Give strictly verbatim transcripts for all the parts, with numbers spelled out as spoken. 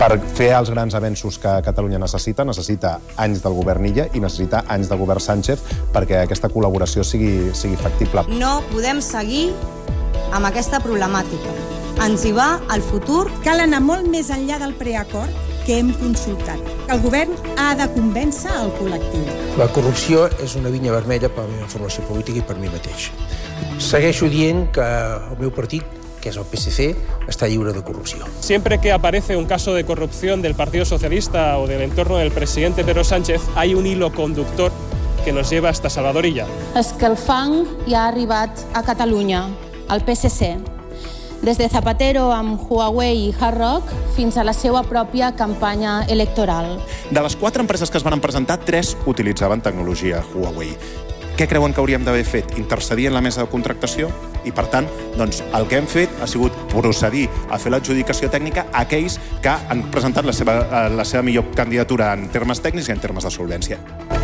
Per fer els grans avenços que Catalunya necessita, necessita anys del govern Illa i necessita anys del govern Sánchez perquè aquesta col·laboració sigui, sigui factible. No podem seguir amb aquesta problemàtica. Ens hi va el futur. Cal anar molt més enllà del preacord que hem consultat. El govern ha de convèncer el col·lectiu. La corrupció és una vinya vermella per la meva formació política i per mi mateix. Segueixo dient que el meu partit, que es el P S C, está libre de corrupción. Siempre que aparece un caso de corrupción del Partido Socialista o del entorno del presidente Pedro Sánchez, hay un hilo conductor que nos lleva hasta Salvador Illa. És que el fang ja ha arribat a Catalunya, al P S C, des de Zapatero amb Huawei i Hard Rock fins a la seva pròpia campanya electoral. De les quatre empreses que es van presentar, tres utilitzaven tecnologia Huawei. Què creuen que hauríem d'haver fet? Intercedir en la mesa de contractació? I, per tant, doncs, el que hem fet ha sigut procedir a fer l'adjudicació tècnica a aquells que han presentat la seva, la seva millor candidatura en termes tècnics i en termes de solvència.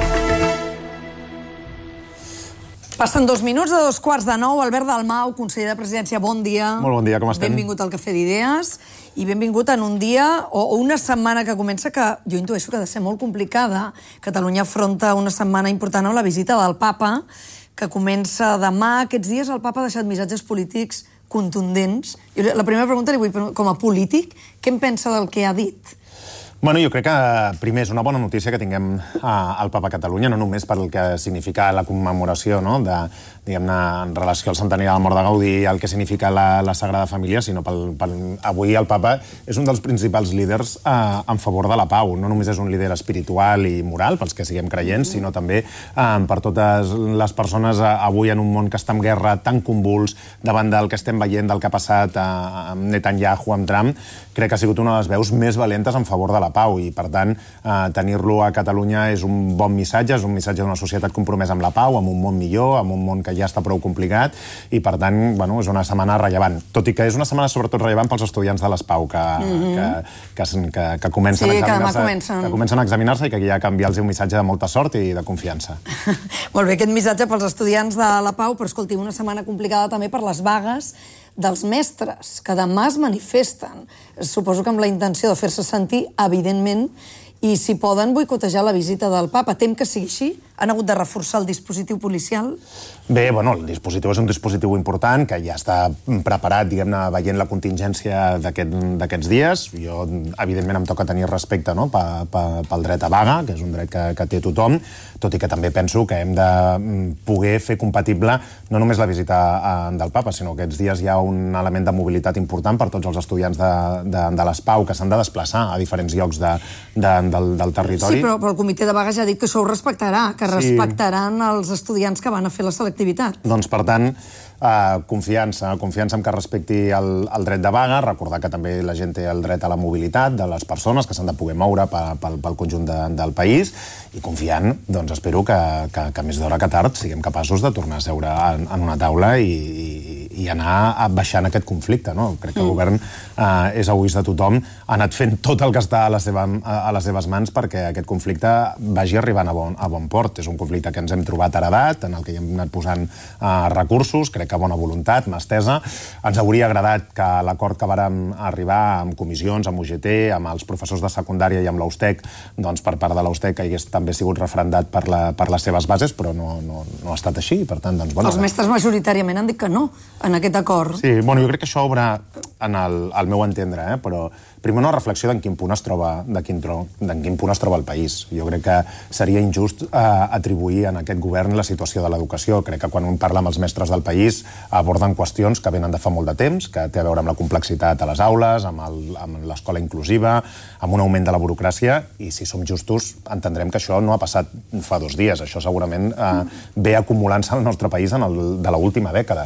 Passen dos minuts de dos quarts de nou. Albert Dalmau, conseller de Presidència, bon dia. Molt bon dia, com estem? Benvingut al Cafè d'Idees i benvingut en un dia o una setmana que comença que jo intueixo que ha de ser molt complicada. Catalunya afronta una setmana important amb la visita del papa, que comença demà. Aquests dies el papa ha deixat missatges polítics contundents. Jo la primera pregunta li vull preguntar, com a polític, què en pensa del que ha dit? Bueno, jo crec que, primer, és una bona notícia que tinguem el Papa a Catalunya, no només pel que significa la commemoració, no?, de, diguem-ne, en relació al centenari de la mort de Gaudí, el que significa la, la Sagrada Família, sinó pel, pel... Avui el Papa és un dels principals líders eh, en favor de la pau. No només és un líder espiritual i moral, pels que siguem creients, sinó també eh, per totes les persones eh, avui en un món que està en guerra, tan convuls, davant del que estem veient, del que ha passat eh, amb Netanyahu, amb Trump. Crec que ha sigut una de les veus més valentes en favor de la pau i, per tant, eh, tenir-lo a Catalunya és un bon missatge, és un missatge d'una societat compromesa amb la pau, amb un món millor, amb un món que ja està prou complicat i, per tant, bueno, és una setmana rellevant. Tot i que és una setmana sobretot rellevant pels estudiants de l'ESPAU que, mm-hmm. que, que, que, que, comencen sí, a examinar-se, que, comencen... que comencen a examinar-se i que ja canviar-los un missatge de molta sort i de confiança. Molt bé, aquest missatge pels estudiants de la pau, però escolti, una setmana complicada també per les vagues dels mestres, que demà es manifesten. Suposo que amb la intenció de fer-se sentir, evidentment, i si poden boicotejar la visita del papa. Tem que sigui així? Han hagut de reforçar el dispositiu policial? Bé, bueno, el dispositiu és un dispositiu important que ja està preparat, diguem-ne, veient la contingència d'aquests aquest, dies. Jo, evidentment, em toca tenir respecte, no?, pel, pel dret a vaga, que és un dret que, que té tothom, tot i que també penso que hem de poder fer compatible no només la visita del papa, sinó que aquests dies hi ha un element de mobilitat important per tots els estudiants de, de, de l'ESPAU que s'han de desplaçar a diferents llocs de, de, del, del territori. Sí, però, però el comitè de vaga ja ha dit que això ho respectarà, que sí. respectaran els estudiants que van a fer la selectivitat. Doncs, per tant, eh, confiança, confiança en que respecti el, el dret de vaga, recordar que també la gent té el dret a la mobilitat de les persones que s'han de poder moure pel, pel, pel conjunt de, del país, i confiant, doncs espero que, que, que més d'hora que tard siguem capaços de tornar a seure en, en una taula i, i, i anar baixant aquest conflicte, no? Crec que el govern eh, és egoista de tothom, ha anat fent tot el que està a, la seva, a les seves mans perquè aquest conflicte vagi arribant a bon, a bon port. És un conflicte que ens hem trobat heredat, en el que hi hem anat posant eh, recursos, crec que bona voluntat, mà estesa. Ens hauria agradat que l'acord que vàrem arribar amb comissions, amb U G T, amb els professors de secundària i amb l'Austec, doncs per part de l'Austec hagués també sigut refrendat per, la, per les seves bases, però no, no, no ha estat així. Per tant, doncs, bueno, els mestres majoritàriament han dit que no en aquest acord. Sí, bueno, jo crec que això obre en el, el meu entendre, eh? Però primer una reflexió d'en quin punt es troba, de quin, tro, d'en quin punt es troba el país. Jo crec que seria injust eh, atribuir en aquest govern la situació de l'educació. Crec que quan un parla amb els mestres del país aborden qüestions que venen de fa molt de temps, que té a veure amb la complexitat a les aules, amb, el, amb l'escola inclusiva, amb un augment de la burocràcia, i si som justos entendrem que això no ha passat fa dos dies. Això segurament eh, ve acumulant-se al nostre país en el, de l'última dècada.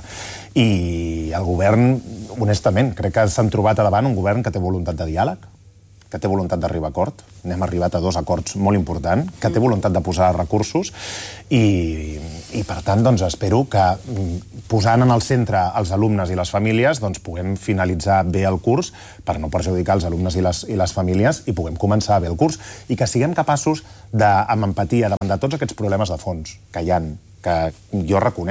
I el govern, honestament, crec que s'han trobat a davant un govern que té voluntat de diàleg, que té voluntat d'arribar a acord. N'hem arribat a dos acords molt importants, que té voluntat de posar recursos i, i per tant, doncs, espero que posant en el centre els alumnes i les famílies doncs, puguem finalitzar bé el curs per no perjudicar els alumnes i les, i les famílies i puguem començar bé el curs i que siguem capaços, de, amb empatia, davant de tots aquests problemes de fons que hi ha, que jo reconec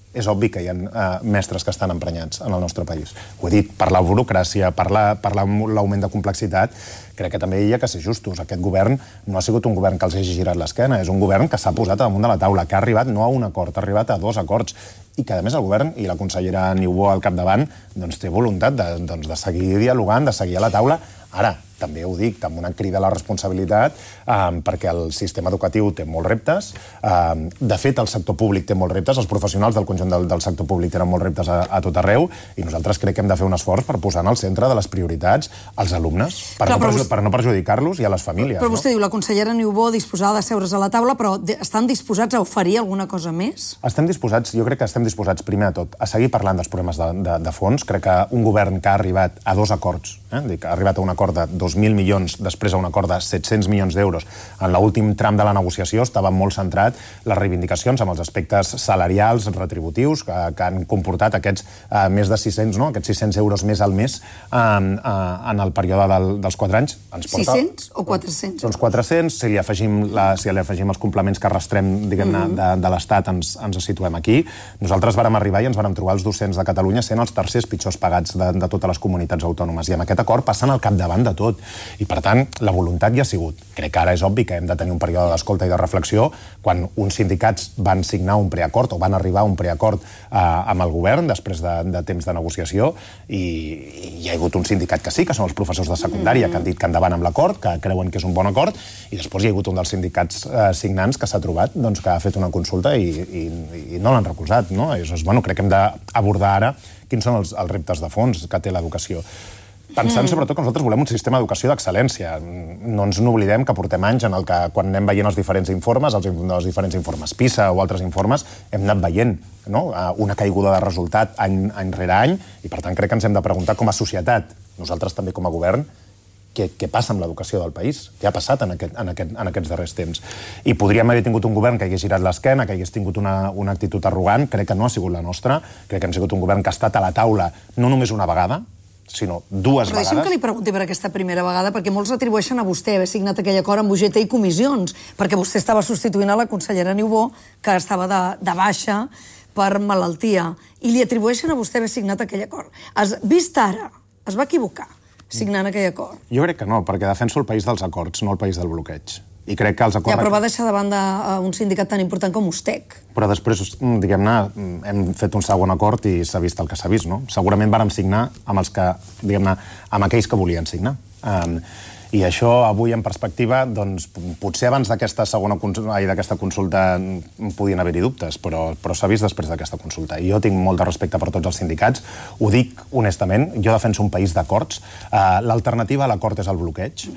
és obvi que hi ha uh, mestres que estan emprenyats en el nostre país. Ho he dit, per la burocràcia, per l'augment de complexitat, crec que també hi ha que ser justos. Aquest govern no ha sigut un govern que els hagi girat l'esquena, és un govern que s'ha posat damunt de la taula, que ha arribat no a un acord, ha arribat a dos acords, i que, a més, el govern i la consellera Niubó al capdavant doncs, té voluntat de, doncs, de seguir dialogant, de seguir a la taula. Ara, també ho dic, amb una crida a la responsabilitat, eh, perquè el sistema educatiu té molts reptes. Eh, de fet, el sector públic té molts reptes, els professionals del conjunt del, del sector públic tenen molts reptes a, a tot arreu, i nosaltres crec que hem de fer un esforç per posar en el centre de les prioritats els alumnes, per, Clar, no, perju per no perjudicar-los i a les famílies. Però vostè no? diu, la consellera Niubó disposada de seure's a la taula, però estan disposats a oferir alguna cosa més? Estem disposats, jo crec que estem disposats, primer de tot, a seguir parlant dels problemes de, de, de fons. Crec que un govern que ha arribat a dos acords, eh, dic, ha arribat a un acord de dos mil milions, després a un acord de set-cents milions d'euros. En l'últim tram de la negociació estava molt centrat les reivindicacions amb els aspectes salarials, retributius, que, que han comportat aquests eh, més de sis-cents, no? aquests sis-cents euros més al mes eh, eh, en el període del, dels quatre anys. Ens porta, sis-cents o quatre-cents? Doncs quatre-cents, si li afegim, la, si li afegim els complements que arrastrem, diguem-ne, mm. de, de l'Estat, ens, ens situem aquí. Nosaltres vàrem arribar i ens vàrem trobar els docents de Catalunya sent els tercers pitjors pagats de, de totes les comunitats autònomes. I amb aquest acord passen al capdavant de tot. I, per tant, la voluntat hi ha sigut. Crec que ara és obvi que hem de tenir un període d'escolta i de reflexió. Quan uns sindicats van signar un preacord o van arribar a un preacord eh, amb el govern després de, de temps de negociació, i, i hi ha hagut un sindicat que sí, que són els professors de secundària, mm. que han dit que endavant amb l'acord, que creuen que és un bon acord, i després hi ha hagut un dels sindicats eh, signants que s'ha trobat, doncs, que ha fet una consulta i, i, i no l'han recolzat. No? I, doncs, bueno, crec que hem d'abordar ara quins són els, els reptes de fons que té l'educació. Pensant sobretot que nosaltres volem un sistema d'educació d'excel·lència. No ens n'oblidem que portem anys en el que, quan anem veient els diferents informes, els, els diferents informes PISA o altres informes, hem anat veient, no? una caiguda de resultat any, any rere any, i per tant crec que ens hem de preguntar com a societat, nosaltres també com a govern, què, què passa amb l'educació del país? Què ha passat en, aquest, en, aquest, en aquests darrers temps? I podríem haver tingut un govern que hagués girat l'esquena, que hagués tingut una, una actitud arrogant. Crec que no ha sigut la nostra. Crec que hem sigut un govern que ha estat a la taula no només una vegada, sinó dues Però vegades. deixa'm que li pregunti per aquesta primera vegada, perquè molts atribueixen a vostè haver signat aquell acord amb U G T i comissions, perquè vostè estava substituint a la consellera Niubó, que estava de, de baixa per malaltia, i li atribueixen a vostè haver signat aquell acord. Es, vist ara, es va equivocar signant aquell acord? Jo crec que no, perquè defenso el país dels acords, no el país del bloqueig. I crec que els acords... Ja, però va deixar de banda un sindicat tan important com USTEC. Però després, diguem-ne, hem fet un segon acord i s'ha vist el que s'ha vist, no? Segurament vàrem signar amb els que, diguem-ne, amb aquells que volien signar. Um, I això, avui, en perspectiva, doncs, potser abans d'aquesta segona consulta, ai, d'aquesta consulta podien haver-hi dubtes, però, però s'ha vist després d'aquesta consulta. I jo tinc molt de respecte per tots els sindicats, ho dic honestament, jo defenso un país d'acords. Uh, L'alternativa a l'acord és el bloqueig.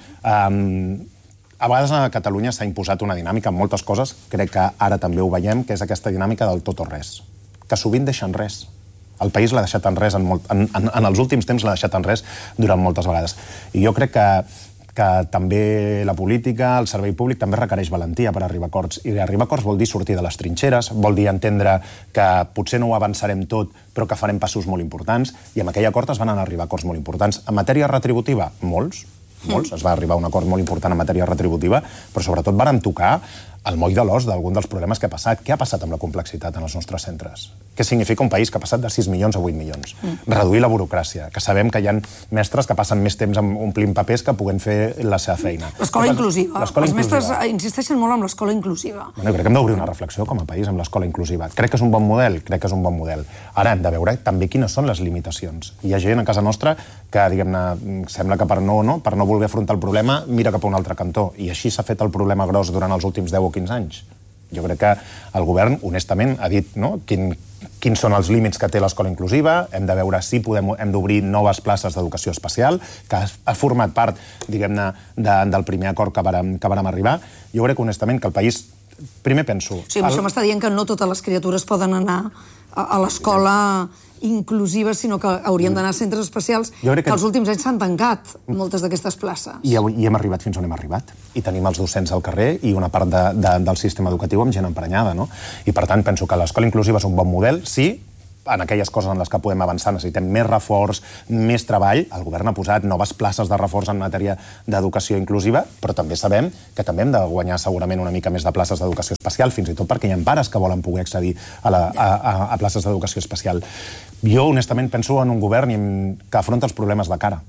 Um, A vegades a Catalunya s'ha imposat una dinàmica en moltes coses, crec que ara també ho veiem, que és aquesta dinàmica del tot o res, que sovint deixa en res. El país l'ha deixat en res, en, molt, en, en, en els últims temps l'ha deixat en res durant moltes vegades. I jo crec que, que també la política, el servei públic, també requereix valentia per arribar a acords. I arribar a acords vol dir sortir de les trinxeres, vol dir entendre que potser no ho avançarem tot, però que farem passos molt importants, i amb aquell acord es van anar a arribar a acords molt importants. En matèria retributiva, molts, molts, es va arribar a un acord molt important en matèria retributiva, però sobretot vàrem tocar el moll de l'os d'algun dels problemes que ha passat. Què ha passat amb la complexitat en els nostres centres? Què significa un país que ha passat de sis milions a vuit milions? Mm. Reduir la burocràcia, que sabem que hi ha mestres que passen més temps omplint papers que puguen fer la seva feina. L'escola inclusiva. L'escola Els inclusiva. mestres insisteixen molt amb l'escola inclusiva. Bueno, crec que hem d'obrir una reflexió com a país amb l'escola inclusiva. Crec que és un bon model, crec que és un bon model. Ara hem de veure també quines són les limitacions. Hi ha gent a casa nostra que, diguem-ne, sembla que per no, no, per no voler afrontar el problema mira cap a un altre cantó. I així s'ha fet el problema gros durant els últims deu o quinze anys. Jo crec que el govern, honestament, ha dit, no, quin, quins són els límits que té l'escola inclusiva, hem de veure si podem, hem d'obrir noves places d'educació especial, que ha, ha format part, diguem-ne, de, del primer acord que vàrem, que vàrem arribar. Jo crec, honestament, que el país... Primer penso... Sí, el... això m'està dient que no totes les criatures poden anar a, a l'escola inclusiva, sinó que haurien d'anar a centres especials, que... que els últims anys s'han tancat moltes d'aquestes places. I, I hem arribat fins on hem arribat. I tenim els docents al carrer i una part de, de, del sistema educatiu amb gent emprenyada, no? I per tant penso que l'escola inclusiva és un bon model, sí, en aquelles coses en les que podem avançar necessitem més reforç, més treball. El govern ha posat noves places de reforç en matèria d'educació inclusiva, però també sabem que també hem de guanyar segurament una mica més de places d'educació especial, fins i tot perquè hi ha pares que volen poder accedir a, la, a, a, a places d'educació especial. Jo, honestament, penso en un govern que afronta els problemes de cara.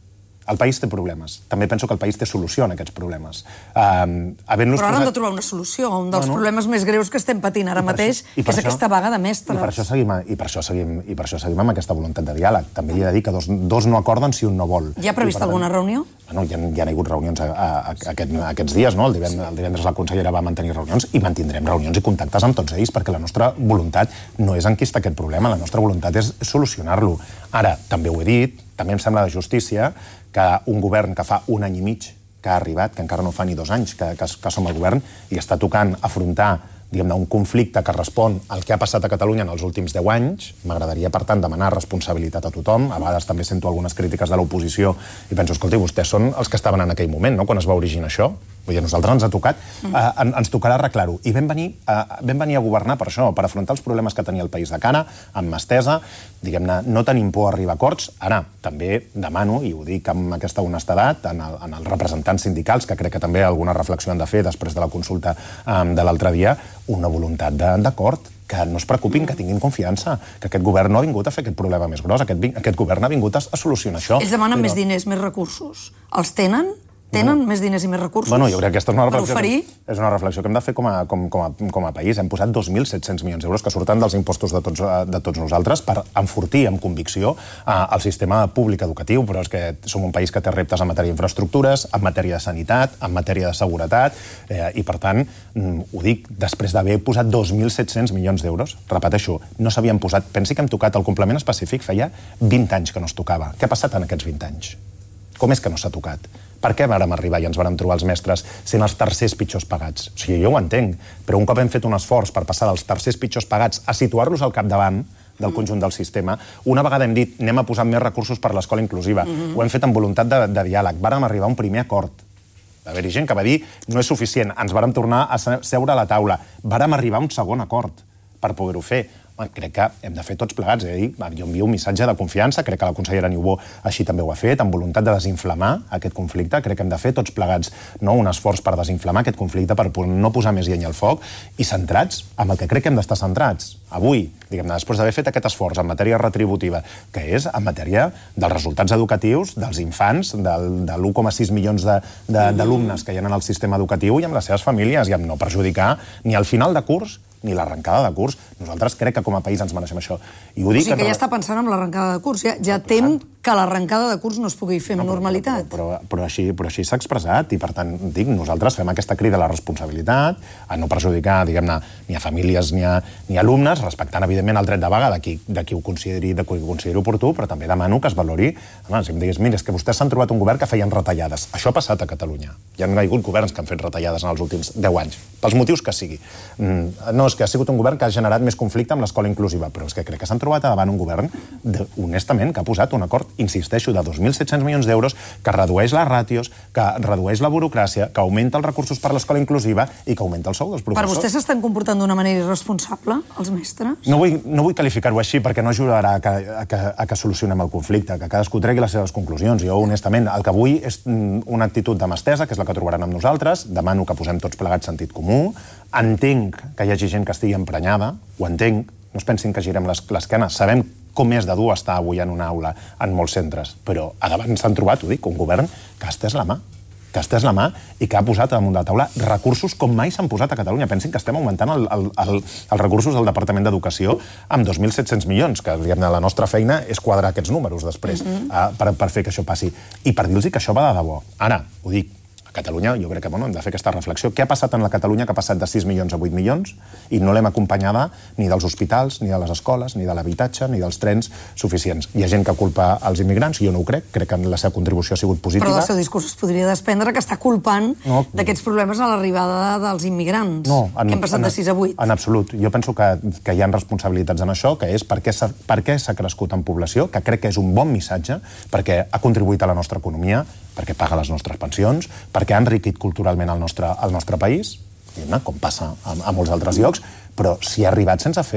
El país té problemes. També penso que el país té solució en aquests problemes. Uh, Però ara hem de trobar una solució, un dels bueno, problemes més greus que estem patint ara mateix, això, que és això, aquesta vaga de mestres. I per això seguim, i per això seguim, i per això seguim amb aquesta voluntat de diàleg. També li he de dir que dos, dos no acorden si un no vol. Hi ha previst tant, alguna reunió? Bueno, hi ha, hi ha hagut reunions a, a, a, a aquest, a aquests dies, no? El divendres, el divendres la consellera va mantenir reunions i mantindrem reunions i contactes amb tots ells, perquè la nostra voluntat no és enquistar aquest problema, la nostra voluntat és solucionar-lo. Ara, també ho he dit, també em sembla de justícia que un govern que fa un any i mig que ha arribat, que encara no fa ni dos anys que, que, que som al govern, i està tocant afrontar diguem-ne, un conflicte que respon al que ha passat a Catalunya en els últims deu anys. M'agradaria, per tant, demanar responsabilitat a tothom. A vegades també sento algunes crítiques de l'oposició i penso, escolti, vostès són els que estaven en aquell moment, no?, quan es va originar això. Vull dir, a nosaltres ens ha tocat, eh, ens tocarà arreglar-ho. I vam venir, eh, vam venir a governar per això, per afrontar els problemes que tenia el país de cara, amb mà estesa, diguem-ne, no tenim por a arribar a acords. Ara, també demano, i ho dic amb aquesta honestedat, en, el, en els representants sindicals, que crec que també alguna reflexió han de fer després de la consulta eh, de l'altre dia, una voluntat d'acord, que no es preocupin, que tinguin confiança, que aquest govern no ha vingut a fer aquest problema més gros, aquest, aquest govern ha vingut a, a solucionar això. Ells demanen però... més diners, més recursos. Els tenen? Tenen no. més diners i més recursos? Bueno, jo crec que aquesta és una reflexió, que, és una reflexió que hem de fer com a, com, com a, com a país. Hem posat dos mil set-cents milions d'euros que surten dels impostos de tots, de tots nosaltres per enfortir amb convicció eh, el sistema públic educatiu, però és que som un país que té reptes en matèria d'infraestructures, en matèria de sanitat, en matèria de seguretat, eh, i per tant, ho dic després d'haver posat dos mil set-cents milions d'euros. Repeteixo, no s'havien posat... Pensi que hem tocat el complement específic feia vint anys que no es tocava. Què ha passat en aquests vint anys? Com és que no s'ha tocat? Per què vàrem arribar i ens vàrem trobar els mestres sent els tercers pitjors pagats? O sigui, jo ho entenc, però un cop hem fet un esforç per passar dels tercers pitjors pagats a situar-los al capdavant del conjunt del sistema, una vegada hem dit anem a posar més recursos per l'escola inclusiva. Mm-hmm. Ho hem fet amb voluntat de, de diàleg. Vàrem arribar a un primer acord. Va haver-hi gent que va dir no és suficient, ens vàrem tornar a seure a la taula. Vàrem arribar a un segon acord per poder-ho fer. Crec que hem de fer tots plegats. Eh? Jo envio un missatge de confiança, crec que la consellera Niubó així també ho ha fet, amb voluntat de desinflamar aquest conflicte. Crec que hem de fer tots plegats no, un esforç per desinflamar aquest conflicte, per no posar més llenya al foc, i centrats amb el que crec que hem d'estar centrats. Avui, diguem-ne, després d'haver fet aquest esforç en matèria retributiva, que és en matèria dels resultats educatius, dels infants, del, de l'u coma sis milions d'alumnes que hi ha en el sistema educatiu i amb les seves famílies, i amb no perjudicar ni al final de curs ni l'arrencada de curs. Nosaltres crec que com a país ens mereixem això. I ho dic o sigui que ja està pensant en l'arrencada de curs. Ja, ja tem que l'arrencada de curs no es pugui fer amb no, normalitat. Però, però, però així, però així s'ha expressat i, per tant, dic, nosaltres fem aquesta crida a la responsabilitat, a no perjudicar, diguem-ne, ni a famílies ni a, ni a alumnes, respectant, evidentment, el dret de vaga de qui, de qui ho consideri, de qui ho consideri oportú, però també demano que es valori. Home, si em digués, mira, és que vostès s'han trobat un govern que feien retallades. Això ha passat a Catalunya. Hi ha hagut governs que han fet retallades en els últims deu anys, pels motius que sigui. Mm, no, és que ha sigut un govern que ha generat més conflicte amb l'escola inclusiva, però és que crec que s'han trobat davant un govern, de, honestament, que ha posat un acord, insisteixo, de dos mil set-cents milions d'euros, que redueix les ràtios, que redueix la burocràcia, que augmenta els recursos per l'escola inclusiva i que augmenta el sou dels professors. Per vostès s'estan comportant d'una manera irresponsable, els mestres? No vull, no vull qualificar-ho així perquè no ajudarà a que, a, que, a que solucionem el conflicte, que cadascú tregui les seves conclusions. Jo, honestament, el que vull és una actitud de mà estesa, que és la que trobaran amb nosaltres. Demano que posem tots plegats sentit comú. Entenc que hi hagi gent que estigui emprenyada, ho entenc, no es pensin que girem l'esquena, sabem com és de dur estar avui en una aula en molts centres, però a davant s'han trobat, ho dic, un govern que ha estès la mà, que ha estès la mà i que ha posat damunt de la taula recursos com mai s'han posat a Catalunya. Pensin que estem augmentant el, el, el, els recursos del Departament d'Educació amb dos mil set-cents milions, que diguem-ne, la nostra feina és quadrar aquests números després, mm-hmm. uh, per, per fer que això passi. I per dir-los que això va de debò. Ara, ho dic, Catalunya, jo crec que bueno, hem de fer aquesta reflexió. Què ha passat en la Catalunya que ha passat de sis milions a vuit milions i no l'hem acompanyada ni dels hospitals, ni de les escoles, ni de l'habitatge, ni dels trens suficients? Hi ha gent que culpa els immigrants, jo no ho crec, crec que la seva contribució ha sigut positiva. Però del seu discurs es podria desprendre que està culpant no, d'aquests problemes a l'arribada dels immigrants, no, en, que hem passat en, de sis a vuit. En absolut. Jo penso que, que hi ha responsabilitats en això, que és per què s'ha crescut en població, que crec que és un bon missatge, perquè ha contribuït a la nostra economia, perquè paga les nostres pensions, perquè ha enriquit culturalment el nostre, el nostre país, com passa a, a molts altres llocs, però si ha arribat sense fer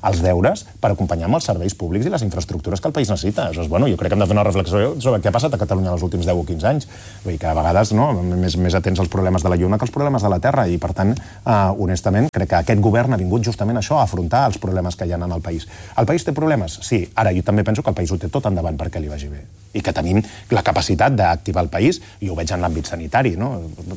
els deures per acompanyar amb els serveis públics i les infraestructures que el país necessita. Aleshores, bueno, jo crec que hem de fer una reflexió sobre què ha passat a Catalunya els últims deu o quinze anys. Vull dir que a vegades, no, més, més atents als problemes de la lluna que als problemes de la terra, i per tant, eh, honestament, crec que aquest govern ha vingut justament això, a afrontar els problemes que hi ha en el país. El país té problemes? Sí. Ara, jo també penso que el país ho té tot endavant perquè li vagi bé. I que tenim la capacitat d'activar el país, i ho veig en l'àmbit sanitari, no?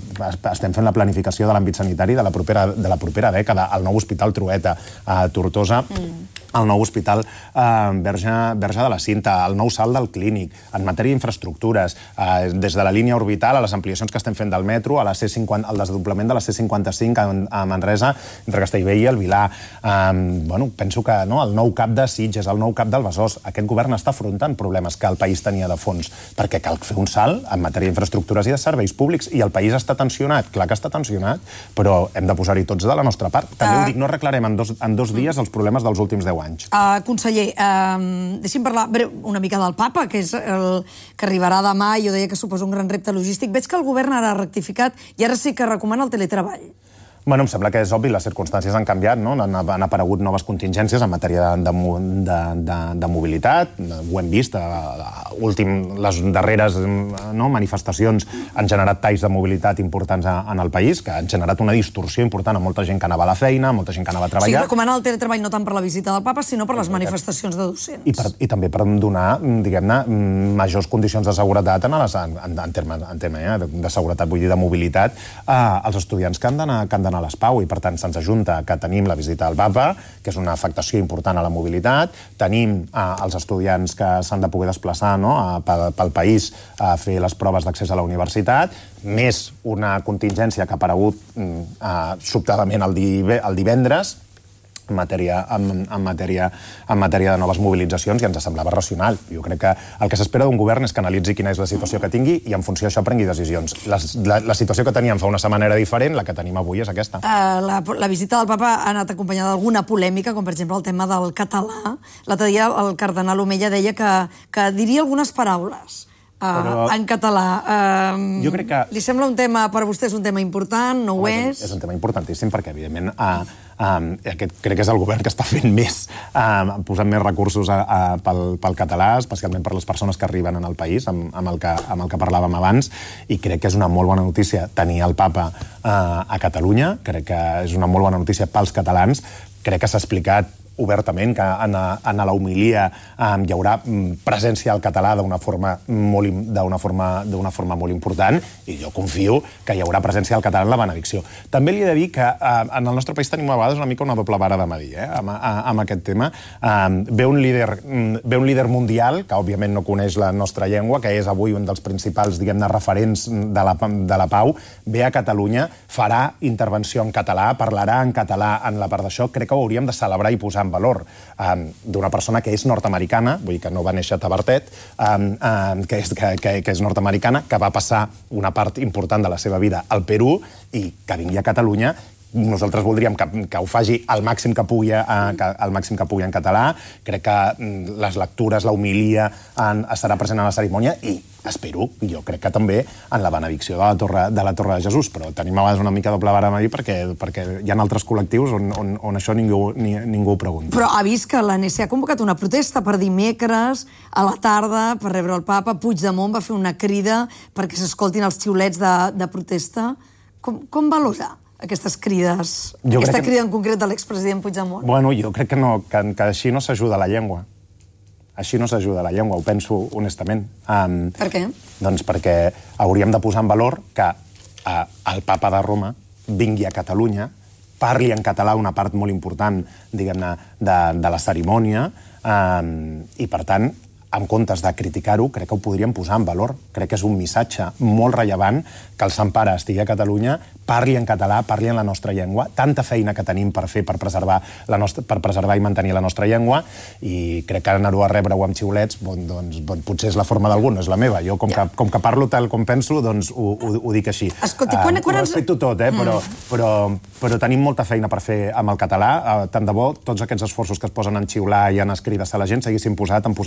Estem fent la planificació de l'àmbit sanitari de la propera, de la propera dècada, el nou hospital Trueta a Tortosa, mm. el nou hospital eh, Verge, Verge de la Cinta, el nou salt del Clínic, en matèria d'infraestructures, eh, des de la línia orbital a les ampliacions que estem fent del metro, a la C cinquanta, al desdoblament de la C cinquanta-cinc a, a Manresa, entre Castellbell i el Vilar. Eh, bueno, penso que no, el nou cap de Sitges, el nou cap del Besòs, aquest govern està afrontant problemes que el país tenia de fons, perquè cal fer un salt en matèria d'infraestructures i de serveis públics, i el país està tensionat, clar que està tensionat, però hem de posar-hi tots de la nostra part. També uh... ho dic, no arreglarem en dos, en dos dies els problemes dels últims deu anys. Uh, conseller, uh, deixi'm parlar breu, una mica del Papa, que és el que arribarà demà, i jo deia que suposa un gran repte logístic. Veig que el govern ara ha rectificat i ara sí que recomana el teletreball. Bueno, em sembla que és obvi, les circumstàncies han canviat, no? Han, han aparegut noves contingències en matèria de, de, de, de mobilitat, ho hem vist, a, últim, les darreres no, manifestacions han generat talls de mobilitat importants a, en el país, que han generat una distorsió important a molta gent que anava a la feina, a molta gent que anava a treballar. O sigui, recomanar el teletreball no tant per la visita del Papa, sinó per les manifestacions de docents. I, per, i també per donar, diguem-ne, majors condicions de seguretat en, les, en, en, terme, en terme eh, de, de seguretat, vull dir, de mobilitat, eh, als estudiants que han d'anar a l'Espau, i per tant se'ns ajunta que tenim la visita al Papa, que és una afectació important a la mobilitat, tenim eh, els estudiants que s'han de poder desplaçar no, a, pel, pel país a fer les proves d'accés a la universitat, més una contingència que ha aparegut eh, sobtadament el, div el divendres, en matèria, en, en, matèria, en matèria de noves mobilitzacions, i ens semblava racional. Jo crec que el que s'espera d'un govern és que analitzi quina és la situació que tingui i en funció d'això prengui decisions. La, la, la situació que teníem fa una setmana era diferent, la que tenim avui és aquesta. Uh, la, la visita del Papa ha anat acompanyada d'alguna polèmica, com per exemple el tema del català. L'altre dia el cardenal Omella deia que, que diria algunes paraules Uh, Però... en català. Uh, jo crec que... Li sembla un tema, per a vostè és un tema important, no ho Home, és? És un tema importantíssim perquè, evidentment, uh, uh, aquest crec que és el govern que està fent més, uh, posant més recursos a, a, pel, pel català, especialment per les persones que arriben en el país, amb, amb, el que, amb el que parlàvem abans, i crec que és una molt bona notícia tenir el Papa uh, a Catalunya, crec que és una molt bona notícia pels catalans, crec que s'ha explicat obertament que en, en la homilia um, hi haurà presència al català d'una forma, molt, d'una forma, d'una forma molt important, i jo confio que hi haurà presència al català en la benedicció. També li he de dir que uh, en el nostre país tenim a vegades una mica una doble vara de medir eh, amb, amb aquest tema. Um, ve, un líder, ve un líder mundial que òbviament no coneix la nostra llengua, que és avui un dels principals, diguem-ne, referents de la, de la pau, ve a Catalunya, farà intervenció en català, parlarà en català en la part d'això. Crec que ho hauríem de celebrar i posar en valor um, d'una persona que és nord-americana, vull dir que no va néixer a Tavertet, um, um, que, és, que, que, que és nord-americana, que va passar una part important de la seva vida al Perú i que vingui a Catalunya. Nosaltres voldríem que, que ho faci al màxim que pugui, eh, que, al màxim que pugui en català. Crec que mm, les lectures, la homilia, en, estarà present en la cerimònia i espero, jo crec que també en la benedicció de la Torre de, la Torre de Jesús, però tenim a vegades una mica doble vara de medir perquè, perquè hi ha altres col·lectius on, on, on això ningú, ni, ningú ho pregunta. Però ha vist que l'A N C ha convocat una protesta per dimecres a la tarda per rebre el Papa. Puigdemont va fer una crida perquè s'escoltin els xiulets de, de protesta. Com, com valora aquestes crides, jo aquesta crida que... en concret de l'expresident Puigdemont? Bueno, jo crec que, no, que, que així no s'ajuda la llengua. Així no s'ajuda la llengua, ho penso honestament. Um, per què? Doncs perquè hauríem de posar en valor que uh, el Papa de Roma vingui a Catalunya, parli en català una part molt important, diguem-ne, de, de la cerimònia, um, i per tant, en comptes de criticar-ho, crec que ho podríem posar en valor. Crec que és un missatge molt rellevant que el Sant Pare estigui a Catalunya, parli en català, parli en la nostra llengua, tanta feina que tenim per fer per preservar, la nostra, per preservar i mantenir la nostra llengua, i crec que anar-ho a rebre-ho amb xiulets, bon, doncs, bon, potser és la forma d'algú, no és la meva. Jo, com, ja. que, com que parlo tal com penso, doncs ho, ho, ho dic així. Escolti, quan, uh, quan ho respecto tot, eh, però, mm. però, però tenim molta feina per fer amb el català. Uh, tant de bo, tots aquests esforços que es posen en xiular i en escriure a la gent s'haguessin posat en posar places al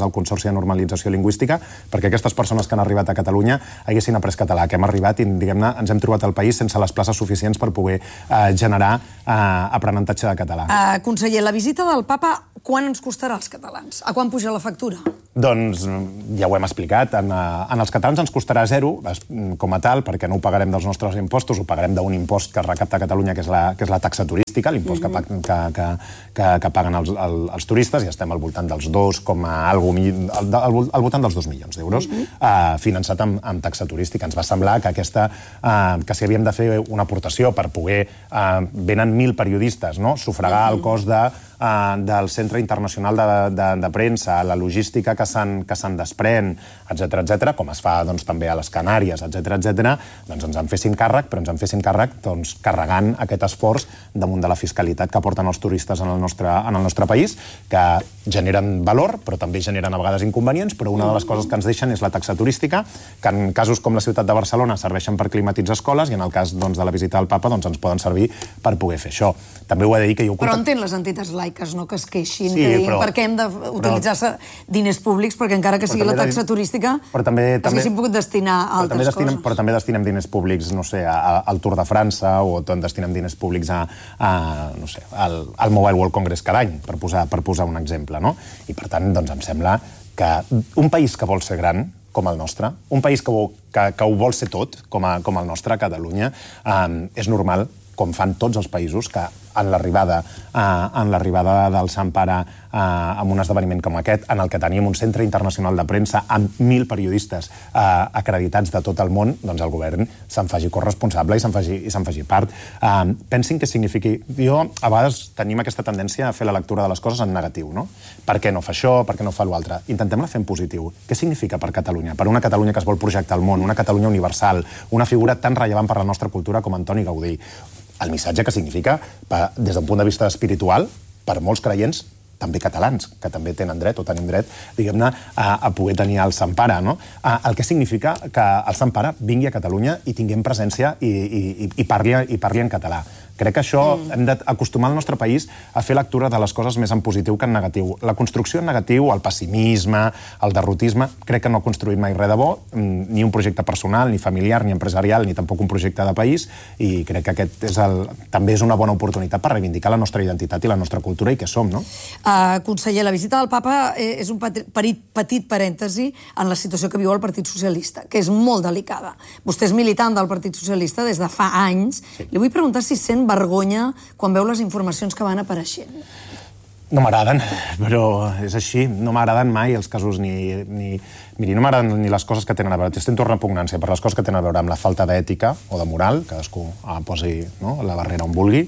el Consorci de Normalització Lingüística, perquè aquestes persones que han arribat a Catalunya haguessin après català, que hem arribat i, diguem-ne, ens hem trobat al país sense les places suficients per poder eh, generar eh, aprenentatge de català. Uh, conseller, la visita del papa quan ens costarà als catalans? A quan puja la factura? Doncs ja ho hem explicat. En, en els catalans ens costarà zero, com a tal, perquè no ho pagarem dels nostres impostos, ho pagarem d'un impost que es recapta a Catalunya, que és la, que és la taxa turística, l'impost mm-hmm. que, que, que, que paguen els, els turistes, i estem al voltant dels dos, com a algo, al, al voltant dels dos milions d'euros, mm-hmm. uh, finançat amb, amb taxa turística. Ens va semblar que aquesta, uh, que si havíem de fer una aportació per poder, uh, venen mil periodistes, no? Sufragar mm-hmm. el cost de, uh, del Centre Internacional de, de, de Premsa, la logística que se'n que se'n desprèn, etcètera, etcètera, com es fa doncs, també a les Canàries, etcètera, etcètera, doncs ens en fessin càrrec, però ens en fessin càrrec doncs, carregant aquest esforç damunt de la fiscalitat que porten els turistes en el nostre, en el nostre país, que generen valor, però també generen a vegades inconvenients, però una de les coses que ens deixen és la taxa turística, que en casos com la ciutat de Barcelona serveixen per climatitzar escoles, i en el cas doncs, de la visita del papa doncs, ens poden servir per poder fer això. També ho he de dir que jo... Però entén les entitats laiques, no?, que es queixin, sí, que diguin però, per què hem d'utilitzar però, diners públics, perquè encara que sigui la taxa turística, es haguéssim pogut destinar a altres destinem, coses. Però també destinem diners públics, no sé, a, a, al Tour de França, o destinem diners públics a, a no sé, al, al Mobile World Congress cada any, per posar, per posar un exemple, no? I per tant, doncs, em sembla que un país que vol ser gran, com el nostre, un país que, vol, que, que ho vol ser tot, com, a, com el nostre, Catalunya, eh, és normal, com fan tots els països, que en l'arribada eh, en l'arribada del Sant Pare eh, amb un esdeveniment com aquest, en el que teníem un centre internacional de premsa amb mil periodistes eh, acreditats de tot el món, doncs el govern se'n faci corresponsable i se'n faci, i se'n faci part. Eh, pensin què signifiqui... Jo, a vegades, tenim aquesta tendència a fer la lectura de les coses en negatiu, no? Per què no fa això? Per què no fa l'altre? Intentem-la fer en positiu. Què significa per Catalunya? Per una Catalunya que es vol projectar al món, una Catalunya universal, una figura tan rellevant per la nostra cultura com Antoni Gaudí. El missatge que significa, des d'un punt de vista espiritual, per molts creients, també catalans, que també tenen dret, o tenim dret, diguem-ne, a, a poder tenir el Sant Pare, no? El que significa que el Sant Pare vingui a Catalunya i tinguem presència i, i, i, parli, i parli en català. Crec que això mm. hem d'acostumar el nostre país a fer lectura de les coses més en positiu que en negatiu. La construcció en negatiu, el pessimisme, el derrotisme, crec que no ha construït mai res de bo, ni un projecte personal, ni familiar, ni empresarial, ni tampoc un projecte de país, i crec que aquest és el, també és una bona oportunitat per reivindicar la nostra identitat i la nostra cultura i què som, no? Uh, conseller, la visita del papa és un petit, petit parèntesi en la situació que viu el Partit Socialista, que és molt delicada. Vostè és militant del Partit Socialista des de fa anys. Sí. Li vull preguntar si sent vergonya quan veu les informacions que van apareixent. No m'agraden, però és així. No m'agraden mai els casos ni... ni miri, no m'agraden ni les coses que tenen a veure... Estem tornant repugnància per les coses que tenen a veure amb la falta d'ètica o de moral, cadascú ah, posi no, la barrera on vulgui,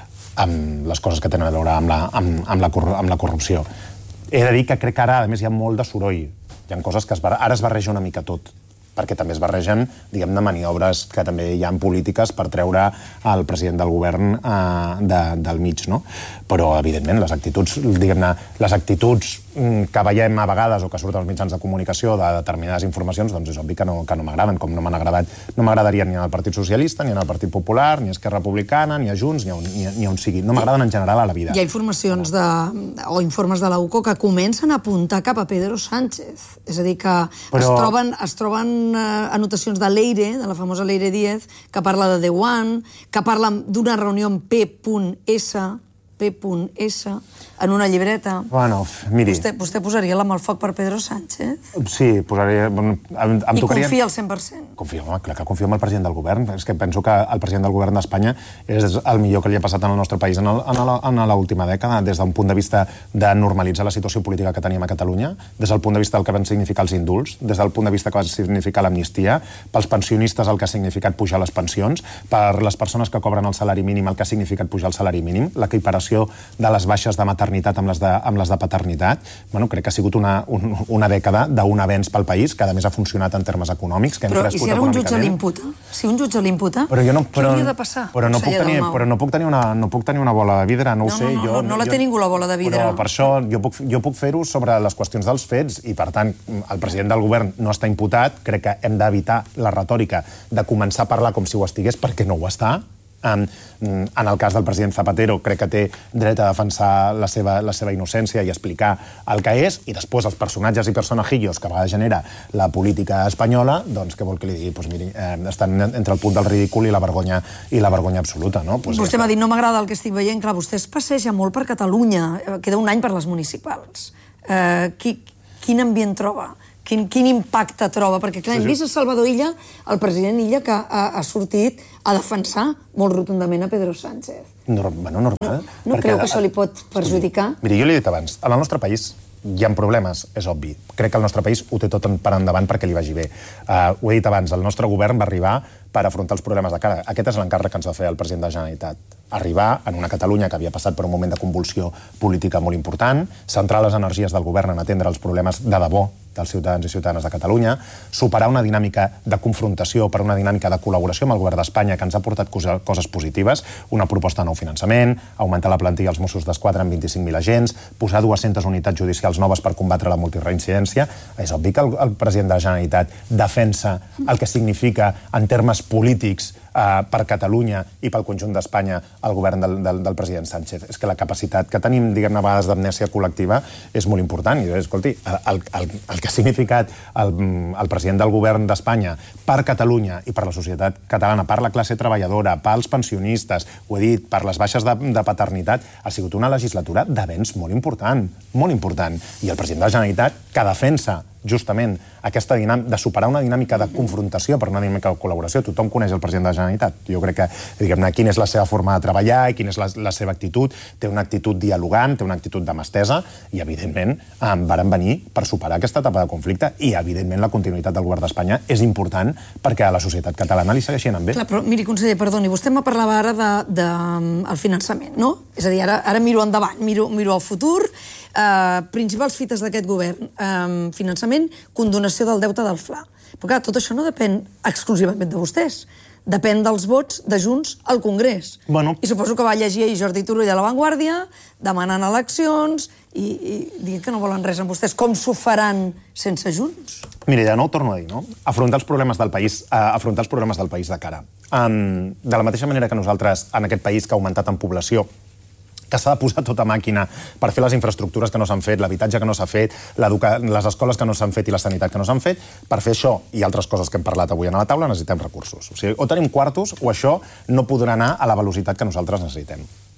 amb les coses que tenen a veure amb la, amb, amb la, amb la corrupció. He de dir que crec que ara, a més, hi ha molt de soroll. Hi ha coses que es, ara es barreja una mica tot, perquè també es barregen, diguem-ne, maniobres que també hi ha polítiques per treure el president del govern eh, de, del mig, no? Però, evidentment, les actituds, diguem-ne, les actituds que veiem a vegades o que surten als mitjans de comunicació de determinades informacions, doncs és obvi que no, que no m'agraden, com no m'han agradat, no m'agradarien ni al Partit Socialista, ni al Partit Popular, ni a Esquerra Republicana, ni a Junts, ni a on, ni a, ni a on sigui. No m'agraden en general a la vida. Hi ha informacions de, o informes de la U C O que comencen a apuntar cap a Pedro Sánchez. És a dir, que Però... es troben, es troben eh, anotacions de Leire, de la famosa Leire Díez, que parla de The One, que parla d'una reunió amb P S, P S, en una llibreta. Bueno, miri... Vostè, vostè posaria la mà al foc per Pedro Sánchez? Sí, posaria... Em, em I tocaria... confia al cent per cent? Confio, home, clar que confio en el president del govern. És que penso que el president del govern d'Espanya és el millor que li ha passat en el nostre país en l'última dècada, des d'un punt de vista de normalitzar la situació política que teníem a Catalunya, des del punt de vista del que van significar els indults, des del punt de vista que va significar l'amnistia, pels pensionistes el que ha significat pujar les pensions, per les persones que cobren el salari mínim el que ha significat pujar el salari mínim, l'equiparació de les baixes de maternitat amb les de, amb les de paternitat. Bueno, crec que ha sigut una, un, una dècada d'un avenç pel país, que a més ha funcionat en termes econòmics, que hem però, crescut econòmicament. Però i si ara un jutge l'imputa? Si un jutge l'imputa, no, què hauria de passar? Però no, puc tenir, però no, puc tenir una, no puc tenir una bola de vidre, no, no ho sé. No, no, jo, no, no la jo, té ningú la bola de vidre. Però per això jo puc, jo puc fer-ho sobre les qüestions dels fets i, per tant, el president del govern no està imputat. Crec que hem d'evitar la retòrica de començar a parlar com si ho estigués, perquè no ho està. En el cas del president Zapatero, crec que té dret a defensar la seva, la seva innocència i explicar el que és, i després els personatges i personajillos que a vegades genera la política espanyola, doncs què vol que li digui? Pues miri, eh, estan entre el punt del ridícul i la vergonya, i la vergonya absoluta, no? Pues vostè ja m'ha dit, no m'agrada el que estic veient, clar, vostè es passeja molt per Catalunya, queda un any per les municipals. Eh, qui, quin ambient troba? Quin, quin impacte troba? Perquè, clar, hem vist a Salvador Illa, el president Illa, que ha, ha sortit a defensar molt rotundament a Pedro Sánchez. No, bueno, normal. No, no creu que això li pot perjudicar? Miri, jo li he dit abans, en el nostre país hi ha problemes, és obvi. Crec que el nostre país ho té tot per endavant perquè li vagi bé. Uh, ho he dit abans, el nostre govern va arribar per afrontar els problemes de cara. Aquest és l'encàrrec que ens va fer el president de la Generalitat. Arribar en una Catalunya que havia passat per un moment de convulsió política molt important, centrar les energies del govern en atendre els problemes de debò dels ciutadans i ciutadanes de Catalunya, superar una dinàmica de confrontació per una dinàmica de col·laboració amb el govern d'Espanya que ens ha portat coses positives, una proposta de nou finançament, augmentar la plantilla als Mossos d'Esquadra en vint-i-cinc mil agents, posar dues-centes unitats judicials noves per combatre la multireincidència. És obvi que el, el president de la Generalitat defensa el que significa en termes polítics Uh, per Catalunya i pel conjunt d'Espanya el govern del, del, del president Sánchez. És que la capacitat que tenim, diguem-ne, a vegades d'amnèsia col·lectiva és molt important. I, escolti, el, el, el que ha significat el, el president del govern d'Espanya per Catalunya i per la societat catalana, per la classe treballadora, pels pensionistes, ho he dit, per les baixes de, de paternitat, ha sigut una legislatura d'avenç molt important, molt important. I el president de la Generalitat, que defensa justament aquesta dinàmica, de superar una dinàmica de confrontació per una dinàmica de col·laboració. Tothom coneix el president de la Generalitat. Jo crec que, diguem-ne, quina és la seva forma de treballar i quina és la, la seva actitud. Té una actitud dialogant, té una actitud de mà estesa i, evidentment, eh, varen venir per superar aquesta etapa de conflicte i, evidentment, la continuïtat del govern d'Espanya és important perquè a la societat catalana li segueixi anant bé. Clar, però, miri, conseller, perdoni, vostè me parlava ara del de, de, finançament, no? És a dir, ara, ara miro endavant, miro, miro al futur. Uh, principals fites d'aquest govern, um, finançament, condonació del deute del Fla. Però clar, tot això no depèn exclusivament de vostès. Depèn dels vots de Junts al Congrés. Bueno. I suposo que va llegir ahir Jordi Turull a La Vanguardia, demanant eleccions, i, i dient que no volen res amb vostès. Com s'ho faran sense Junts? Mira, de nou torno a dir, no? Afrontar els problemes del país, uh, afrontar els problemes del país de cara. Um, de la mateixa manera que nosaltres, en aquest país que ha augmentat en població, que s'ha de posar tota màquina per fer les infraestructures que no s'han fet, l'habitatge que no s'ha fet, les escoles que no s'han fet i la sanitat que no s'han fet, per fer això i altres coses que hem parlat avui a la taula necessitem recursos. O sigui, o tenim quartos o això no podrà anar a la velocitat que nosaltres necessitem.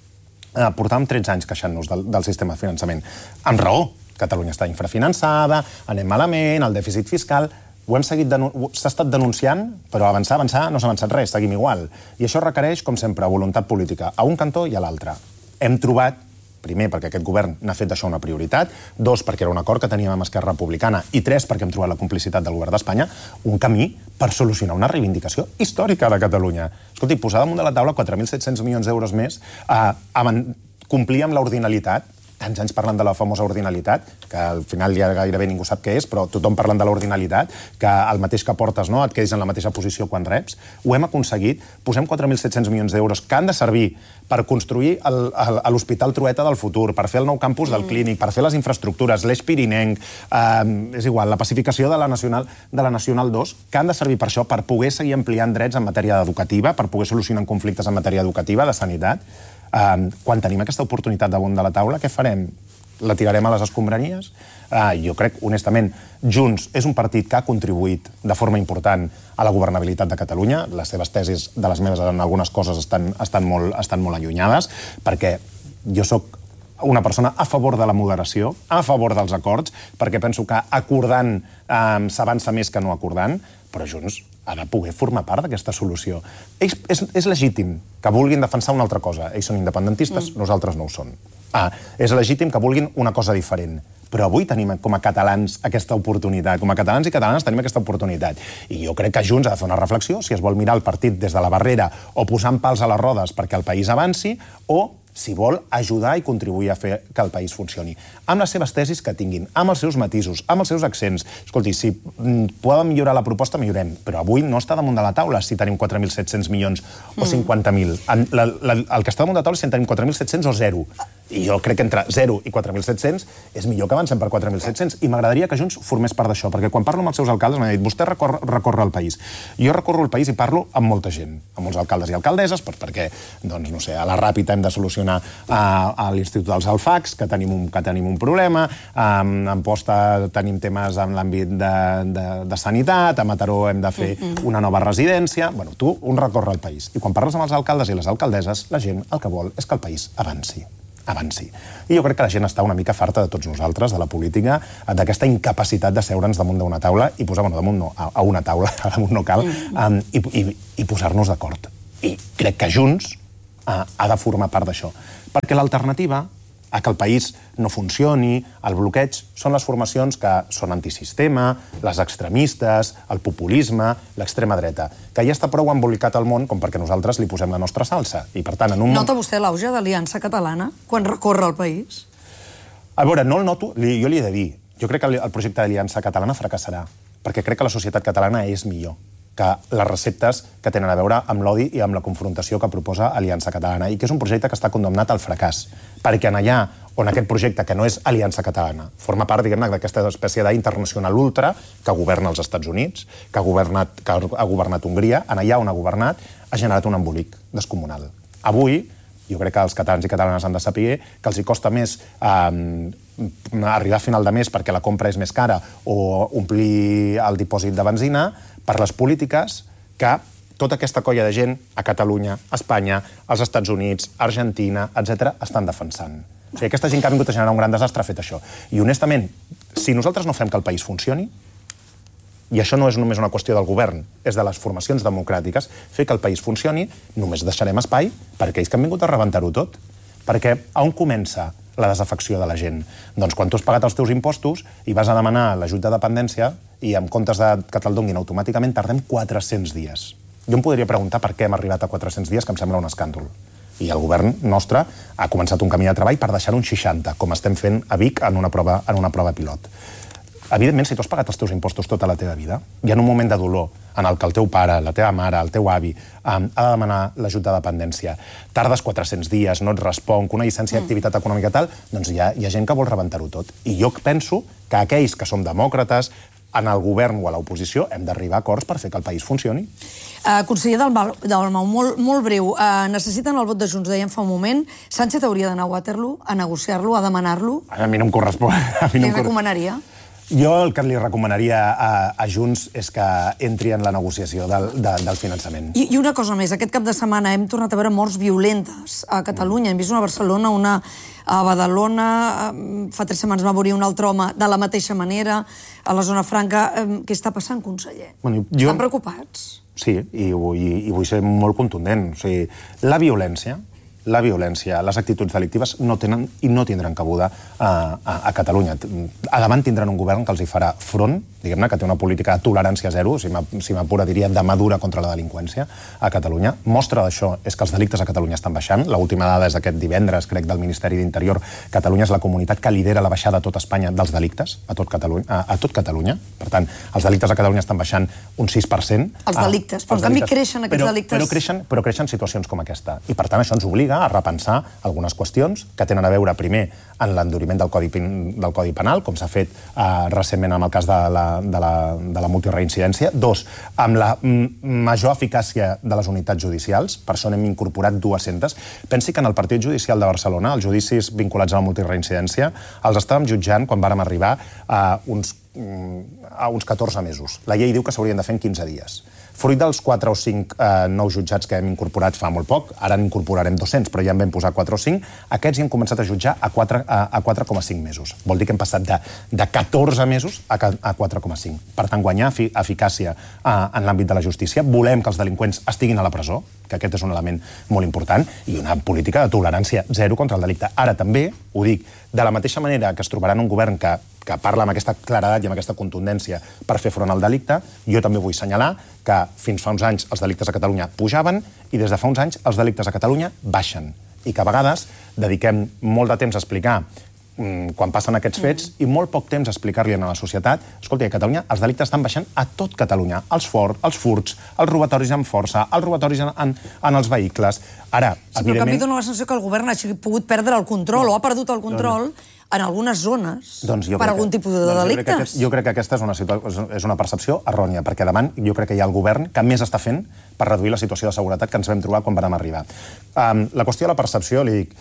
Eh, portàvem tretze anys queixant-nos del, del sistema de finançament. Amb raó, Catalunya està infrafinançada, anem malament, el dèficit fiscal... Ho hem seguit, s'ha estat denunciant, però avançar, avançar, no s'ha avançat res, seguim igual. I això requereix, com sempre, voluntat política, a un cantó i a l'altre. Hem trobat, primer, perquè aquest govern n'ha fet d'això una prioritat, dos, perquè era un acord que teníem amb Esquerra Republicana, i tres, perquè hem trobat la complicitat del govern d'Espanya, un camí per solucionar una reivindicació històrica de Catalunya. Escolti, posar damunt de la taula quatre mil set-cents milions d'euros més, eh, complir amb l'ordinalitat, tants anys parlant de la famosa ordinalitat, que al final ja gairebé ningú sap què és, però tothom parlant de l'ordinalitat, que el mateix que portes, no, et quedis en la mateixa posició quan reps, ho hem aconseguit, posem quatre mil set-cents milions d'euros que han de servir per construir l'Hospital Trueta del futur, per fer el nou campus del Clínic, per fer les infraestructures, l'Eix Pirinenc, eh, és igual, la pacificació de la Nacional, de la Nacional dos, que han de servir per això, per poder seguir ampliant drets en matèria educativa, per poder solucionar conflictes en matèria educativa, de sanitat. Uh, quan tenim aquesta oportunitat damunt de la taula, què farem? La tirarem a les escombraries? Uh, jo crec, honestament, Junts és un partit que ha contribuït de forma important a la governabilitat de Catalunya. Les seves tesis de les meves en algunes coses estan, estan, molt, estan molt allunyades, perquè jo sóc una persona a favor de la moderació, a favor dels acords, perquè penso que acordant um, s'avança més que no acordant, però Junts ha de poder formar part d'aquesta solució. Ells, és, és legítim que vulguin defensar una altra cosa. Ells són independentistes, mm. nosaltres no ho som. Ah, és legítim que vulguin una cosa diferent. Però avui tenim com a catalans aquesta oportunitat. Com a catalans i catalanes tenim aquesta oportunitat. I jo crec que Junts ha de fer una reflexió, si es vol mirar el partit des de la barrera o posant pals a les rodes perquè el país avanci, o si vol ajudar i contribuir a fer que el país funcioni. Amb les seves tesis que tinguin, amb els seus matisos, amb els seus accents. Escolti, si poden millorar la proposta, millorem. Però avui no està damunt de la taula si tenim quatre mil set-cents milions o cinquanta mil. El que està damunt de la taula és si en tenim quatre mil set-cents o zero. I jo crec que entre zero i quatre mil set-cents és millor que avancem per quatre mil set-cents. I m'agradaria que Junts formés part d'això, perquè quan parlo amb els seus alcaldes m'han dit, vostè recorre, recorre el país. Jo recorro el país i parlo amb molta gent, amb molts alcaldes i alcaldeses, perquè, doncs, no sé, a la Ràpita hem de solucionar a, a l'Institut dels Alfacs, que tenim un, que tenim un problema, a Amposta tenim temes en l'àmbit de, de, de sanitat, a Mataró hem de fer una nova residència. Bueno, tu, un recorre el país. I quan parles amb els alcaldes i les alcaldeses, la gent el que vol és que el país avanci. avanci. I jo crec que la gent està una mica farta de tots nosaltres, de la política, d'aquesta incapacitat de seure'ns damunt d'una taula i posar, bueno, damunt no, a una taula, damunt no cal, um, i, i, i posar-nos d'acord. I crec que Junts uh, ha de formar part d'això. Perquè l'alternativa a que el país no funcioni, el bloqueig, són les formacions que són antisistema, les extremistes, el populisme, l'extrema dreta, que ja està prou embolicat al món com perquè nosaltres li posem la nostra salsa. I, per tant, en un... Nota vostè l'auge d'Aliança Catalana quan recorre el país? A veure, no el noto, jo li he de dir. Jo crec que el projecte d'Aliança Catalana fracassarà, perquè crec que la societat catalana és millor que les receptes que tenen a veure amb l'odi i amb la confrontació que proposa Aliança Catalana, i que és un projecte que està condemnat al fracàs, perquè en allà on aquest projecte, que no és Aliança Catalana, forma part, diguem-ne, d'aquesta espècie d'internacional ultra que governa els Estats Units, que ha governat, que ha governat Hongria, en allà on ha governat, ha generat un embolic descomunal. Avui, jo crec que els catalans i catalanes han de saber que els hi costa més eh, arribar a final de mes perquè la compra és més cara o omplir el dipòsit de benzina per les polítiques que tota aquesta colla de gent a Catalunya, a Espanya, als Estats Units, a Argentina, etcètera, estan defensant. O sigui, aquesta gent que ha vingut a generar un gran desastre ha fet això. I, honestament, si nosaltres no fem que el país funcioni, i això no és només una qüestió del govern, és de les formacions democràtiques, fer que el país funcioni, només deixarem espai per aquells que han vingut a rebentar-ho tot. Perquè on comença la desafecció de la gent? Doncs quan tu has pagat els teus impostos i vas a demanar l'ajut de dependència i en comptes de que te'l donguin automàticament tardem quatre-cents dies. Jo em podria preguntar per què hem arribat a quatre-cents dies, que em sembla un escàndol. I el govern nostre ha començat un camí de treball per deixar un seixanta, com estem fent a Vic en una prova, en una prova pilot. Evidentment, si tu has pagat els teus impostos tota la teva vida, i en un moment de dolor en el que el teu pare, la teva mare, el teu avi ha de demanar l'ajut de dependència, tardes quatre-cents dies, no et respon, que una llicència d'activitat econòmica tal, doncs hi ha, hi ha gent que vol rebentar-ho tot. I jo penso que aquells que som demòcrates, en el govern o a l'oposició, hem d'arribar a acords per fer que el país funcioni. Uh, conseller Dalmau, molt, molt breu. Uh, necessiten el vot de Junts, dèiem fa un moment. Sánchez hauria d'anar a Waterloo, a negociar-lo, a demanar-lo? A mi no em correspon. Què recomanaria? Jo el que li recomanaria a, a Junts és que entri en la negociació del, de, del finançament. I, I una cosa més, aquest cap de setmana hem tornat a veure morts violentes a Catalunya. Hem vist una a Barcelona, una a Badalona, fa tres setmanes va morir un altre home de la mateixa manera, a la zona franca. Què està passant, conseller? Bueno, jo... Estan preocupats? Sí, i vull, i vull ser molt contundent. O sigui, la violència... la violència, les actituds delictives no tenen i no tindran cabuda a, a, a Catalunya. A davant tindran un govern que els hi farà front, diguem-ne, que té una política de tolerància zero, si m'apura diria de madura contra la delinqüència a Catalunya. Mostra d'això és que els delictes a Catalunya estan baixant. L'última dada és d'aquest divendres, crec, del Ministeri d'Interior. Catalunya és la comunitat que lidera la baixada a tot Espanya dels delictes, a tot Catalunya. A, a tot Catalunya. Per tant, els delictes a Catalunya estan baixant un sis per cent. Els delictes, però en canvi creixen aquests però, delictes... Però creixen, però creixen situacions com aquesta. I per tant això ens obliga a repensar algunes qüestions que tenen a veure primer en l'enduriment del Codi, del Codi Penal, com s'ha fet eh, recentment amb el cas de la, de la, de la multireincidència. Dos, amb la major eficàcia de les unitats judicials, per això n'hem incorporat dues-centes. Pensi que en el Partit Judicial de Barcelona, els judicis vinculats a la multireincidència, els estàvem jutjant quan vàrem arribar a uns, a uns catorze mesos. La llei diu que s'haurien de fer en quinze dies. Fruit dels quatre o cinc eh, nous jutjats que hem incorporat fa molt poc, ara n'incorporarem dos-cents, però ja en vam posar quatre o cinc, aquests hi han començat a jutjar a quatre coma cinc mesos. Vol dir que hem passat de, de catorze mesos a, a quatre coma cinc. Per tant, guanyar efi, eficàcia eh, en l'àmbit de la justícia. Volem que els delinqüents estiguin a la presó, que aquest és un element molt important, i una política de tolerància zero contra el delicte. Ara també, ho dic, de la mateixa manera que es trobaran un govern que, que parla amb aquesta claredat i amb aquesta contundència per fer front al delicte, jo també vull assenyalar que fins fa uns anys els delictes a Catalunya pujaven i des de fa uns anys els delictes a Catalunya baixen. I que a vegades dediquem molt de temps a explicar quan passen aquests fets, i molt poc temps a explicar-li a la societat, escolta, a Catalunya els delictes estan baixant a tot Catalunya, els forts, els furts, els robatoris amb força, els robatoris en, en, en els vehicles. Ara, sí, però en canvi dona la sensació que el govern hagi pogut perdre el control, o ha perdut el control en algunes zones per algun tipus de delictes. Jo crec que aquesta és una percepció errònia, perquè davant jo crec que hi ha el govern que més està fent per reduir la situació de seguretat que ens vam trobar quan vam arribar. La qüestió de la percepció, li dic,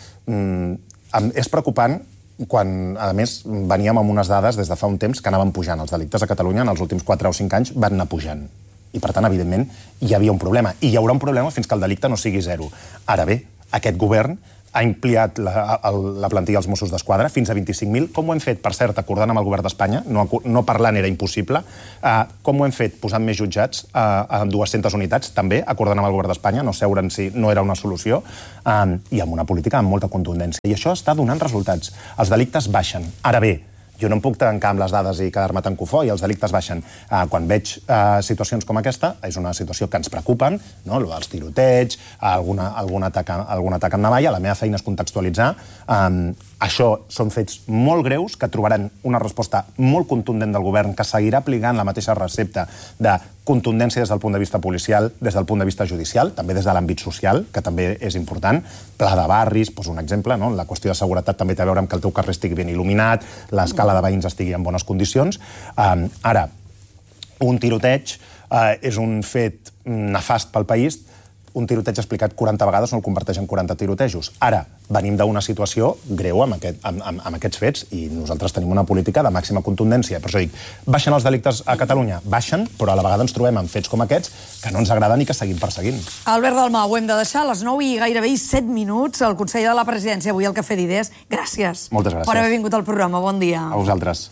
és preocupant quan, a més, veníem amb unes dades des de fa un temps que anaven pujant. Els delictes a Catalunya en els últims quatre o cinc anys van anar pujant. I, per tant, evidentment, hi havia un problema. I hi haurà un problema fins que el delicte no sigui zero. Ara bé, aquest govern ha ampliat la, la plantilla dels Mossos d'Esquadra fins a vint-i-cinc mil. Com ho hem fet? Per cert, acordant amb el govern d'Espanya, no, no parlant era impossible. Uh, com ho hem fet? Posant més jutjats uh, a dues-centes unitats, també, acordant amb el govern d'Espanya, no seure'n si no era una solució, uh, i amb una política amb molta contundència. I això està donant resultats. Els delictes baixen. Ara bé, jo no em puc tancar amb les dades i quedar-me tan cofó, i els delictes baixen. Uh, quan veig uh, situacions com aquesta, és una situació que ens preocupen, no? Els tiroteig, alguna, algun, atac, algun atac amb navalla, la meva feina és contextualitzar. Um, això són fets molt greus, que trobaran una resposta molt contundent del govern, que seguirà aplicant la mateixa recepta de contundència des del punt de vista policial, des del punt de vista judicial, també des de l'àmbit social, que també és important. Pla de barris, poso un exemple, no? La qüestió de seguretat també té a veure amb que el teu carrer estigui ben il·luminat, l'escala de veïns estigui en bones condicions. Um, ara, un tiroteig uh, és un fet nefast pel país. Un tiroteig explicat quaranta vegades no el converteix en quaranta tirotejos. Ara, venim d'una situació greu amb, aquest, amb, amb, amb aquests fets, i nosaltres tenim una política de màxima contundència. Per això dic, baixen els delictes a Catalunya? Baixen, però a la vegada ens trobem amb fets com aquests que no ens agraden i que seguim perseguint. Albert Dalmau, ho hem de deixar a les nou i gairebé set minuts. El conseller de la Presidència, avui al Cafè d'Idees. Gràcies. Moltes gràcies. Per haver vingut al programa. Bon dia. A vosaltres.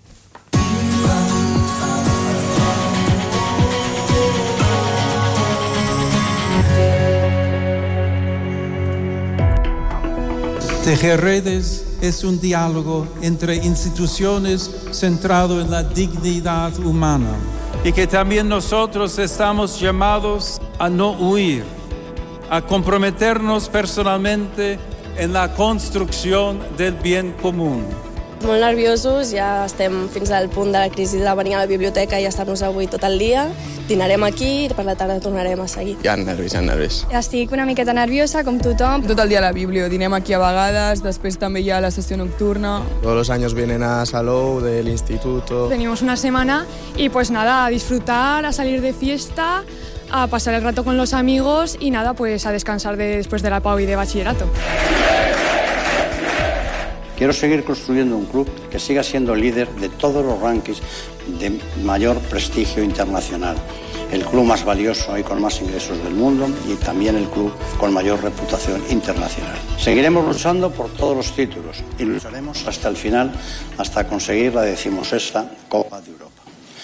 Tejer redes es un diálogo entre instituciones centrado en la dignidad humana y que también nosotros estamos llamados a no huir, a comprometernos personalmente en la construcción del bien común. Molt nerviosos, ja estem fins al punt de la crisi de venir a la biblioteca i estar-nos avui tot el dia. Dinarem aquí i per la tarda tornarem a seguir. Hi ha nervis, hi ha nervis. Estic una miqueta nerviosa, com tothom. Tot el dia a la biblio, dinem aquí a vegades, després també hi ha la sessió nocturna. Todos los años vienen a Salou, del instituto. Tenemos una semana y pues nada, a disfrutar, a salir de fiesta, a pasar el rato con los amigos y nada, pues a descansar de, después de la P A U y de bachillerato. Quiero seguir construyendo un club que siga siendo líder de todos los rankings de mayor prestigio internacional. El club más valioso y con más ingresos del mundo y también el club con mayor reputación internacional. Seguiremos luchando por todos los títulos y lucharemos hasta el final, hasta conseguir la decimosexta Copa de Europa.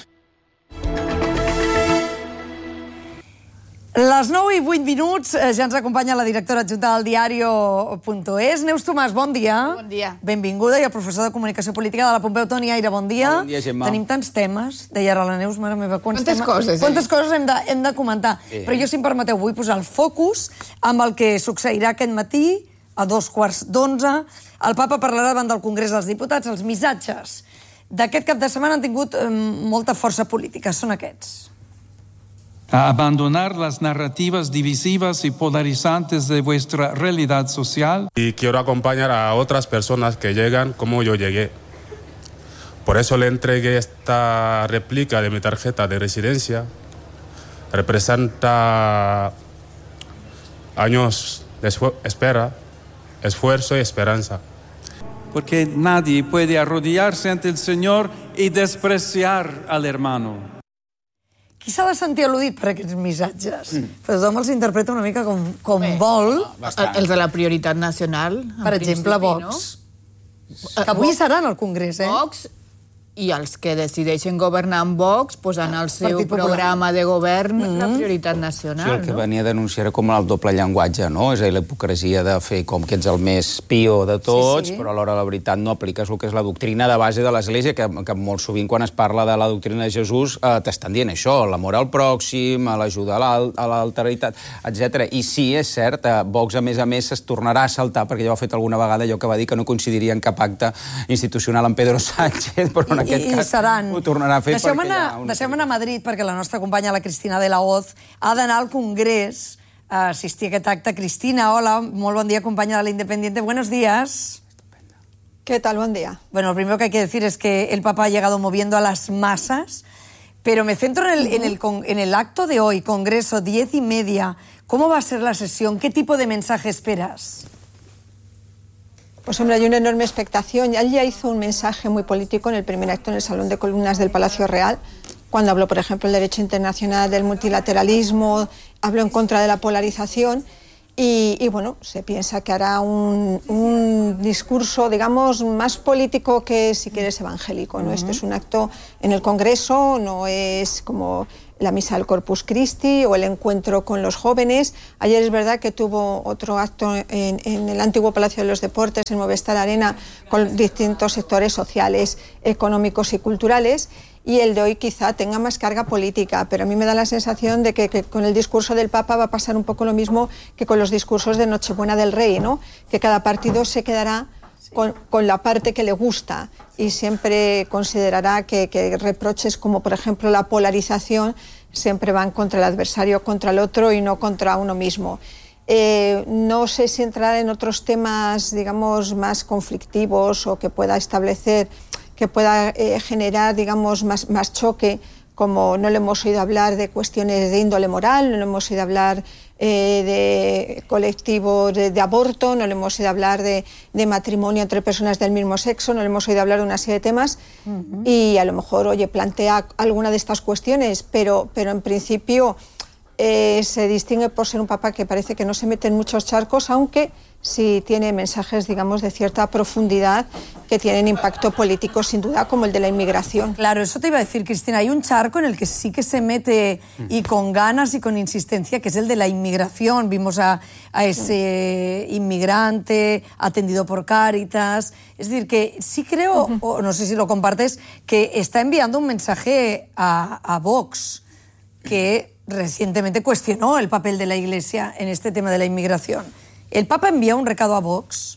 Les nou i vuit minuts, ja ens acompanya la directora adjunta del diario.es. Neus Tomàs, bon dia. Bon dia. Benvinguda, i el professor de Comunicació Política de la Pompeu Toni Aire, bon dia. Bon dia, Gemma. Tenim tants temes, deia ara la Neus, mare meva, quants Quantes temes... coses, eh? Quantes coses hem de, hem de comentar. Eh. Però jo, si em permeteu, vull posar el focus amb el que succeirà aquest matí, a dos quarts d'onze. El papa parlarà davant del Congrés dels Diputats. Els missatges d'aquest cap de setmana han tingut eh, molta força política. Són aquests. A abandonar las narrativas divisivas y polarizantes de vuestra realidad social. Y quiero acompañar a otras personas que llegan como yo llegué. Por eso le entregué esta réplica de mi tarjeta de residencia. Representa años de espera, esfuerzo y esperanza. Porque nadie puede arrodillarse ante el Señor y despreciar al hermano. Qui s'ha de sentir al·ludit per aquests missatges? Mm. Però tothom els interpreta una mica com, com Bé, vol. Bastant. Els de la prioritat nacional, per exemple, Vox. No? Que avui Vox, seran al Congrés, eh? Vox i els que decideixen governar amb Vox posen al seu programa de govern la prioritat nacional. Sí, el que venia a denunciar com el doble llenguatge, no? És a dir, la hipocresia de fer com que ets el més pio de tots, però alhora la veritat no apliques el que és la doctrina de base de l'Església, que molt sovint quan es parla de la doctrina de Jesús t'estan dient això, l'amor al pròxim, l'ajuda a l'alteritat, etcètera. I sí, és cert, Vox a més a més es tornarà a saltar, perquè ja ho ha fet alguna vegada, allò que va dir que no coincidiria en cap acte institucional amb Pedro Sánchez, però en aquest cas ho tornarà a fer perquè hi ha... Deixem anar a Madrid, perquè la nostra companya, la Cristina de la Hoz, ha d'anar al Congrés a assistir a aquest acte. Cristina, hola, molt bon dia, companya de la Independiente. Buenos días. ¿Qué tal? Buen día. Bueno, lo primero que hay que decir es que el Papa ha llegado moviendo a las masas, pero me centro en el, en el, en el acto de hoy, Congreso, diez y media. ¿Cómo va a ser la sesión? ¿Qué tipo de mensaje esperas? Pues hombre, hay una enorme expectación. Él ya hizo un mensaje muy político en el primer acto en el Salón de Columnas del Palacio Real, cuando habló, por ejemplo, del derecho internacional, del multilateralismo, habló en contra de la polarización y, y bueno, se piensa que hará un, un discurso, digamos, más político que, si quieres, evangélico, ¿no? Uh-huh. Este es un acto en el Congreso, no es como la misa del Corpus Christi o el encuentro con los jóvenes. Ayer es verdad que tuvo otro acto en, en el antiguo Palacio de los Deportes, en Movistar Arena, con distintos sectores sociales, económicos y culturales, y el de hoy quizá tenga más carga política, pero a mí me da la sensación de que, que con el discurso del Papa va a pasar un poco lo mismo que con los discursos de Nochebuena del Rey, ¿no? Que cada partido se quedará Con, con la parte que le gusta y siempre considerará que, que reproches como, por ejemplo, la polarización siempre van contra el adversario, contra el otro y no contra uno mismo. Eh, no sé si entrar en otros temas, digamos, más conflictivos o que pueda establecer, que pueda eh, generar, digamos, más, más choque, como no le hemos oído hablar de cuestiones de índole moral, no le hemos oído hablar eh, de colectivos de, de aborto, no le hemos oído hablar de, de matrimonio entre personas del mismo sexo, no le hemos oído hablar de una serie de temas uh-huh. y a lo mejor, oye, plantea alguna de estas cuestiones, pero, pero en principio eh, se distingue por ser un papa que parece que no se mete en muchos charcos, aunque sí tiene mensajes, digamos, de cierta profundidad que tienen impacto político, sin duda, como el de la inmigración. Claro, eso te iba a decir, Cristina. Hay un charco en el que sí que se mete, y con ganas y con insistencia, que es el de la inmigración. Vimos a, a ese inmigrante atendido por Cáritas. Es decir, que sí creo, uh-huh. o no sé si lo compartes, que está enviando un mensaje a, a Vox, que recientemente cuestionó el papel de la Iglesia en este tema de la inmigración. ¿El Papa envía un recado a Vox?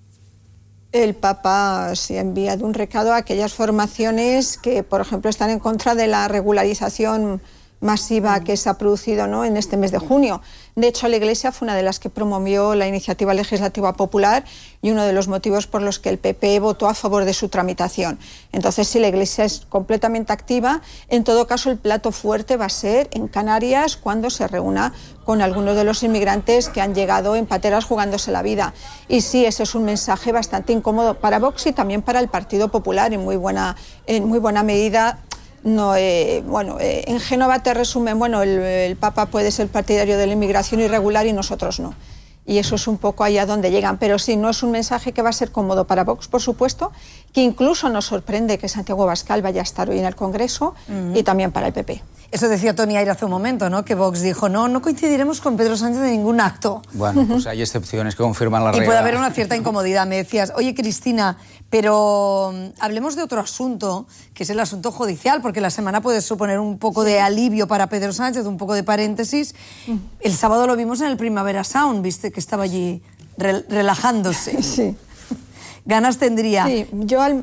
El Papa sí ha enviado un recado a aquellas formaciones que, por ejemplo, están en contra de la regularización masiva que se ha producido, ¿no?, en este mes de junio. De hecho, la Iglesia fue una de las que promovió la iniciativa legislativa popular y uno de los motivos por los que el P P votó a favor de su tramitación. Entonces, sí, la Iglesia es completamente activa. En todo caso, el plato fuerte va a ser en Canarias cuando se reúna con algunos de los inmigrantes que han llegado en pateras jugándose la vida. Y sí, ese es un mensaje bastante incómodo para Vox y también para el Partido Popular, en muy buena, en muy buena medida. No, eh, bueno, eh, en Génova te resumen, bueno, el, el Papa puede ser partidario de la inmigración irregular y nosotros no. Y eso es un poco ahí a donde llegan. Pero sí, no es un mensaje que va a ser cómodo para Vox, por supuesto, que incluso nos sorprende que Santiago Abascal vaya a estar hoy en el Congreso uh-huh. y también para el P P. Eso decía Tony Aire hace un momento, ¿no? Que Vox dijo, no, no coincidiremos con Pedro Sánchez en ningún acto. Bueno, pues hay excepciones que confirman la regla. Y puede haber una cierta incomodidad. Me decías, oye, Cristina, pero hablemos de otro asunto, que es el asunto judicial, porque la semana puede suponer un poco de alivio para Pedro Sánchez, un poco de paréntesis. El sábado lo vimos en el Primavera Sound, viste que estaba allí re relajándose. Sí. ¿Ganas tendría? Sí, yo al...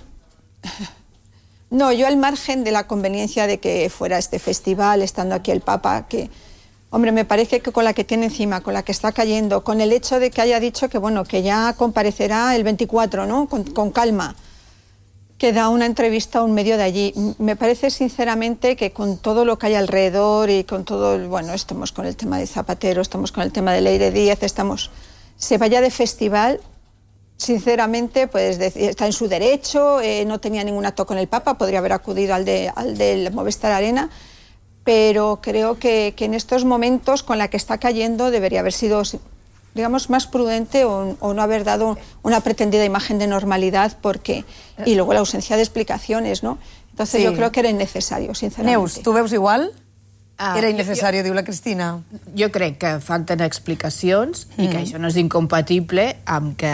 No, yo al margen de la conveniencia de que fuera este festival, estando aquí el Papa, que, hombre, me parece que con la que tiene encima, con la que está cayendo, con el hecho de que haya dicho que, bueno, que ya comparecerá el veinticuatro, ¿no?, con, con calma, que da una entrevista a un medio de allí. Me parece sinceramente que con todo lo que hay alrededor y con todo, bueno, estamos con el tema de Zapatero, estamos con el tema de Leire Díaz, estamos, se vaya de festival. Sinceramente, pues está en su derecho, eh, no tenía ningún acto con el Papa, podría haber acudido al, de, al del Movistar Arena, pero creo que, que en estos momentos, con la que está cayendo, debería haber sido, digamos, más prudente o, o no haber dado una pretendida imagen de normalidad, porque, y luego la ausencia de explicaciones, ¿no? Entonces Sí. yo creo que era innecesario, sinceramente. Neus, tu veus igual? Ah, Era jo- innecessari, diu la Cristina. Jo crec que falten explicacions i que Mm. això no és incompatible amb que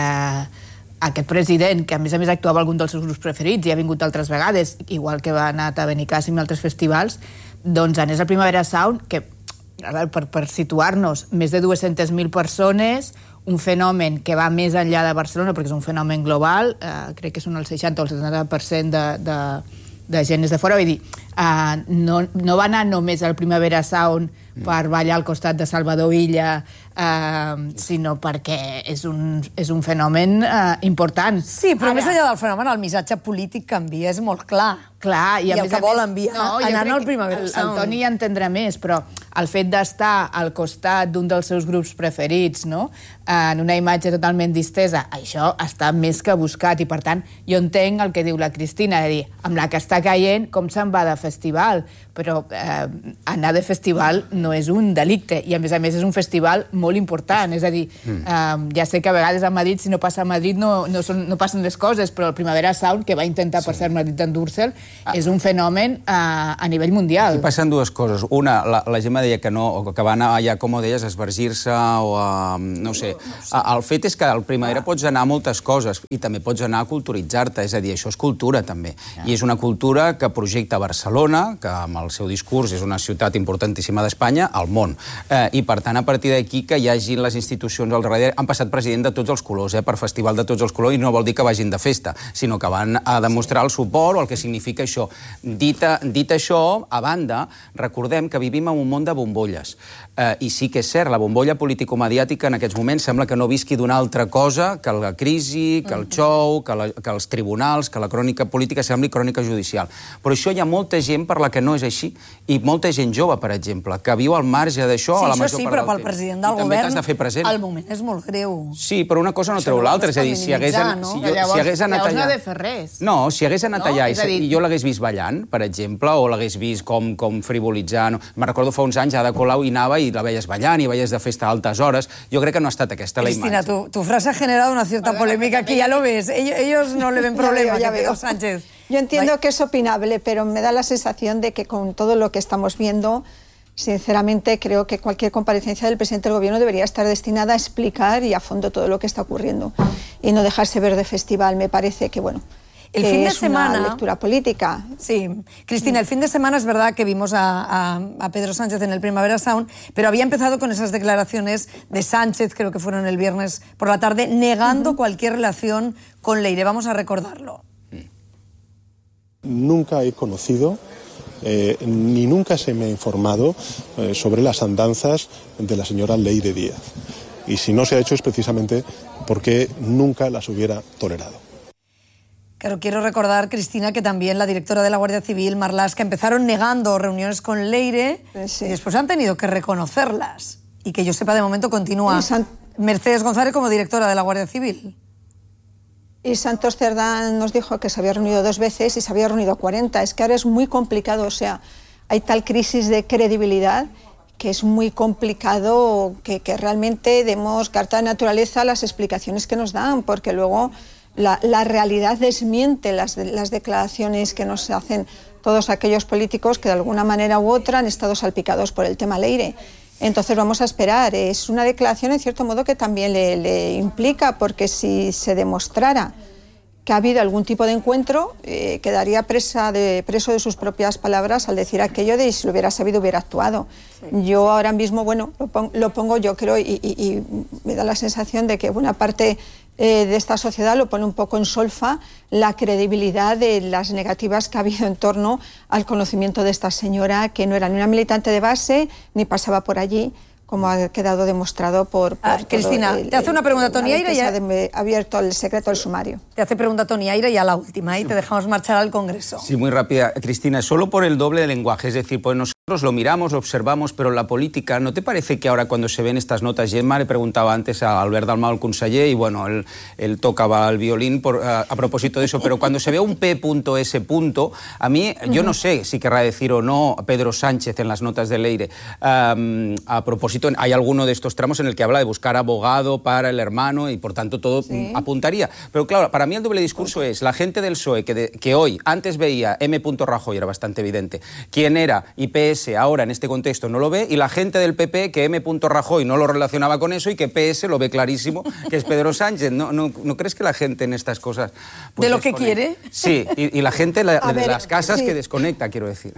aquest president, que a més a més actuava algun dels seus grups preferits i ha vingut altres vegades, igual que va anar a Benicàssim i altres festivals, doncs anés a Primavera Sound, que, a veure, per, per situar-nos, més de dues-centes mil persones, un fenomen que va més enllà de Barcelona, perquè és un fenomen global, eh, crec que són el seixanta o el setanta per cent de, de, de gent és de fora, vull dir, uh, no, no va anar només al Primavera Sound per ballar al costat de Salvador Illa, uh, sinó perquè és un, és un fenomen uh, important. Sí, però Ara, més enllà del fenomen, el missatge polític que envia és molt clar. Clar, i, I a el més que a vol més, enviar, no, jo anant crec al que Primavera el, Sound. el Toni ja entendrà més, però el fet d'estar al costat d'un dels seus grups preferits, no?, en una imatge totalment distesa, això està més que buscat, i per tant jo entenc el que diu la Cristina, de dir, amb la que està caient, com se'n va de festival? Però eh, anar de festival no és un delicte, i a més a més és un festival molt important, és a dir, mm. eh, ja sé que a vegades a Madrid, si no passa a Madrid no, no, són, no passen les coses, però el Primavera Sound, que va intentar sí. per cert Madrid endur-se'l, ah. és un fenomen eh, a nivell mundial. Aquí passen dues coses. Una, la, la Gemma deia que no, que va anar allà, com ho deies, a esvergir-se o a... no sé. El fet és que al Primavera pots anar a moltes coses i també pots anar a culturitzar-te, és a dir, això és cultura també. I és una cultura que projecta Barcelona, que amb el seu discurs és una ciutat importantíssima d'Espanya, al món. Eh, I per tant, a partir d'aquí que hi hagi les institucions al darrere, han passat president de tots els colors, eh, per festival de tots els colors, i no vol dir que vagin de festa, sinó que van a demostrar el suport o el que significa això. Dit, dit això, a banda, recordem que vivim en un món de bombolles. Eh, I sí que és cert, la bombolla político-mediàtica en aquests moments sembla que no visqui d'una altra cosa que la crisi, que el show, que, la, que els tribunals, que la crònica política sembli crònica judicial. Però això hi ha molta gent per la que no és així, i molta gent jove, per exemple, que viu al marge d'això sí, a la major sí, part del temps. Sí, però pel president del govern de fer present. el moment és molt greu. Sí, però una cosa no Això treu no l'altra, és a dir, si hagués, no? si, jo, si hagués anat llavors allà... no ha de fer res. No, si hagués anat No? allà i, És a dir- i jo l'hagués vist ballant, per exemple, o l'hagués vist com, com frivolitzant... Me recordo fa uns anys, Ada Colau hi anava i la veies ballant i veies de festa a altes hores. Jo crec que no ha estat aquesta la Cristina, imatge. tu, tu frase ha generado una cierta polémica aquí, ya lo ves. Ellos, ellos no le ven problema, Ya veo, ya que Pedro veo. Sánchez. Yo entiendo que es opinable, pero me da la sensación de que con todo lo que estamos viendo, sinceramente creo que cualquier comparecencia del presidente del gobierno debería estar destinada a explicar y a fondo todo lo que está ocurriendo y no dejarse ver de festival. Me parece que, bueno, El que fin de es semana... una lectura política. Sí, Cristina, el fin de semana es verdad que vimos a, a, a Pedro Sánchez en el Primavera Sound, pero había empezado con esas declaraciones de Sánchez, creo que fueron el viernes por la tarde, negando uh-huh. cualquier relación con Leire. Vamos a recordarlo. Nunca he conocido, eh, ni nunca se me ha informado eh, sobre las andanzas de la señora Leire Díaz. Y si no se ha hecho es precisamente porque nunca las hubiera tolerado. Pero quiero recordar, Cristina, que también la directora de la Guardia Civil, Marlaska, empezaron negando reuniones con Leire sí. y después han tenido que reconocerlas. Y que yo sepa, de momento continúa San... Mercedes González como directora de la Guardia Civil. Y Santos Cerdán nos dijo que se había reunido dos veces y se había reunido cuarenta. Es que ahora es muy complicado, o sea, hay tal crisis de credibilidad que es muy complicado que, que realmente demos carta de naturaleza a las explicaciones que nos dan, porque luego... La, la realidad desmiente las, las declaraciones que nos hacen todos aquellos políticos que de alguna manera u otra han estado salpicados por el tema Leire. Entonces vamos a esperar. Es una declaración en cierto modo que también le, le implica, porque si se demostrara que ha habido algún tipo de encuentro, eh, quedaría presa de, preso de sus propias palabras al decir aquello de si lo hubiera sabido hubiera actuado. Sí. Yo ahora mismo, bueno, lo pongo, lo pongo yo creo y, y, y me da la sensación de que buena parte eh, de esta sociedad lo pone un poco en solfa la credibilidad de las negativas que ha habido en torno al conocimiento de esta señora, que no era ni una militante de base ni pasaba por allí, como ha quedado demostrado por... por ah, Cristina, el, te hace una pregunta Toni Aire. Ya se ha abierto el secreto del sumario. Te hace pregunta Toni Aire y a la última, y te dejamos marchar al Congreso. Sí, muy rápida. Cristina, solo por el doble de lenguaje, es decir, pues nos Nosotros lo miramos, lo observamos, pero en la política, ¿no te parece que ahora cuando se ven estas notas, Gemma le preguntaba antes a Albert Dalmau, el conseller, y bueno, él, él tocaba el violín por, a, a propósito de eso, pero cuando se ve un P S, a mí, yo no sé si querrá decir o no Pedro Sánchez en las notas de Leire, um, a propósito, hay alguno de estos tramos en el que habla de buscar abogado para el hermano y por tanto todo sí. apuntaría. Pero claro, para mí el doble discurso es la gente del P S O E que, de, que hoy, antes veía M. Rajoy, era bastante evidente, quién era y P S ahora en este contexto no lo ve, y la gente del P P que M. Rajoy no lo relacionaba con eso y que P S lo ve clarísimo, que es Pedro Sánchez. ¿No, no, ¿no crees que la gente en estas cosas... Pues, ¿de lo que quiere? Sí, y, y la gente la, de ver, las casas sí. que desconecta, quiero decir.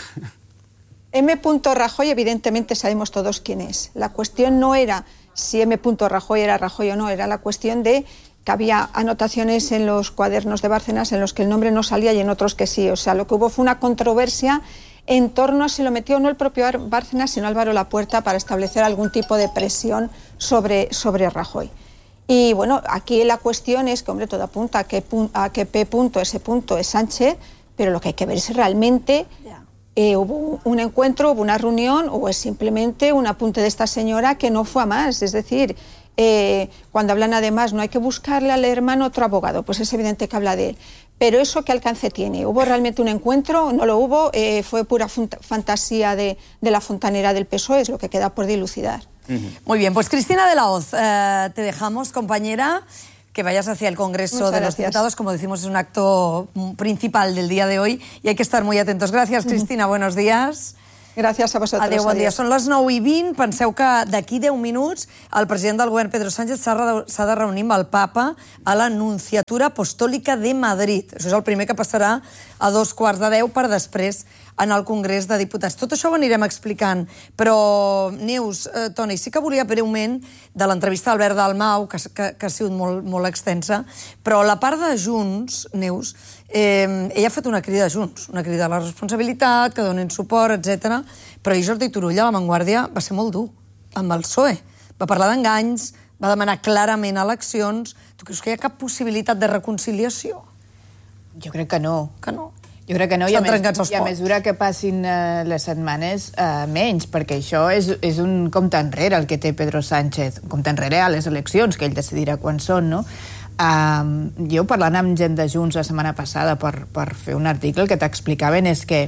M. Rajoy, evidentemente sabemos todos quién es. La cuestión no era si M. Rajoy era Rajoy o no, era la cuestión de que había anotaciones en los cuadernos de Bárcenas en los que el nombre no salía y en otros que sí. O sea, lo que hubo fue una controversia en torno a si lo metió no el propio Bárcenas, sino Álvaro Lapuerta, para establecer algún tipo de presión sobre, sobre Rajoy. Y bueno, aquí la cuestión es que, hombre, todo apunta a que, a que P. S. es Sánchez, pero lo que hay que ver es realmente eh, hubo un encuentro, hubo una reunión, o es simplemente un apunte de esta señora que no fue a más. Es decir, eh, cuando hablan además, no hay que buscarle al hermano otro abogado, pues es evidente que habla de él. Pero ¿eso qué alcance tiene? ¿Hubo realmente un encuentro? ¿No lo hubo? Eh, ¿Fue pura fantasía de, de la fontanera del P S O E? Es lo que queda por dilucidar. Uh-huh. Muy bien, pues Cristina de la Hoz, eh, te dejamos, compañera, que vayas hacia el Congreso Muchas de gracias. Los Diputados. Como decimos, es un acto principal del día de hoy y hay que estar muy atentos. Gracias, Cristina, uh-huh. buenos días. Gràcies a vosaltres. Adéu, bon dia. Són les nou i vint. Penseu que d'aquí deu minuts el president del govern, Pedro Sánchez, s'ha de reunir amb el Papa a la Nunciatura Apostòlica de Madrid. Això és el primer que passarà a dos quarts de deu per després en el Congrés de Diputats. Tot això ho anirem explicant, però, Neus, eh, Toni, sí que volia breument de l'entrevista d'Albert Dalmau, que, que, que ha sigut molt, molt extensa, però la part de Junts, Neus, eh, ella ha fet una crida a Junts, una crida a la responsabilitat, que donin suport, etcètera. Però ahir Jordi Turull a La Vanguardia va ser molt dur amb el P S O E. Va parlar d'enganys, va demanar clarament eleccions. Tu creus que hi ha cap possibilitat de reconciliació? Jo crec que no. Que no? Jo crec que no, i a, més, i a mesura que passin uh, les setmanes, uh, menys, perquè això és, és un compte enrere el que té Pedro Sánchez, un compte enrere a les eleccions, que ell decidirà quan són, no? Uh, jo, parlant amb gent de Junts la setmana passada per, per fer un article, el que t'explicaven és que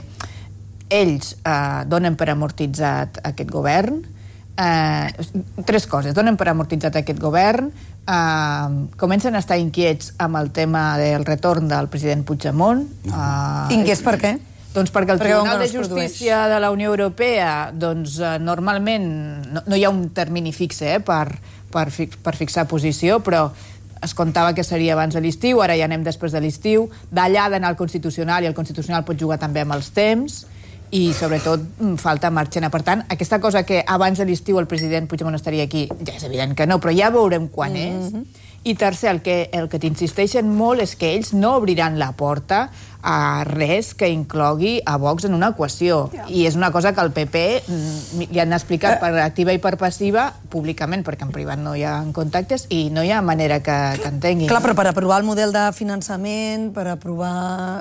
ells uh, donen per amortitzat aquest govern, uh, tres coses, donen per amortitzat aquest govern, Uh, comencen a estar inquiets amb el tema del retorn del president Puigdemont. Uh, Inquiets per què? Doncs perquè el perquè Tribunal de Justícia de la Unió Europea, doncs, uh, normalment no, no hi ha un termini fixe eh, per, per, fi, per fixar posició, però es comptava que seria abans de l'estiu, ara ja anem després de l'estiu, d'allà d'anar al Constitucional, i el Constitucional pot jugar també amb els temps, i sobretot falta marxena. Per tant, aquesta cosa que abans de l'estiu el president Puigdemont estaria aquí, ja és evident que no, però ja veurem quan és. Mm-hmm. I tercer, el que, el que t'insisteixen molt és que ells no obriran la porta a res que inclogui a Vox en una equació. Yeah. I és una cosa que el P P li han explicat per activa i per passiva públicament, perquè en privat no hi ha contactes i no hi ha manera que, que entenguin. Clar, però per aprovar el model de finançament, per aprovar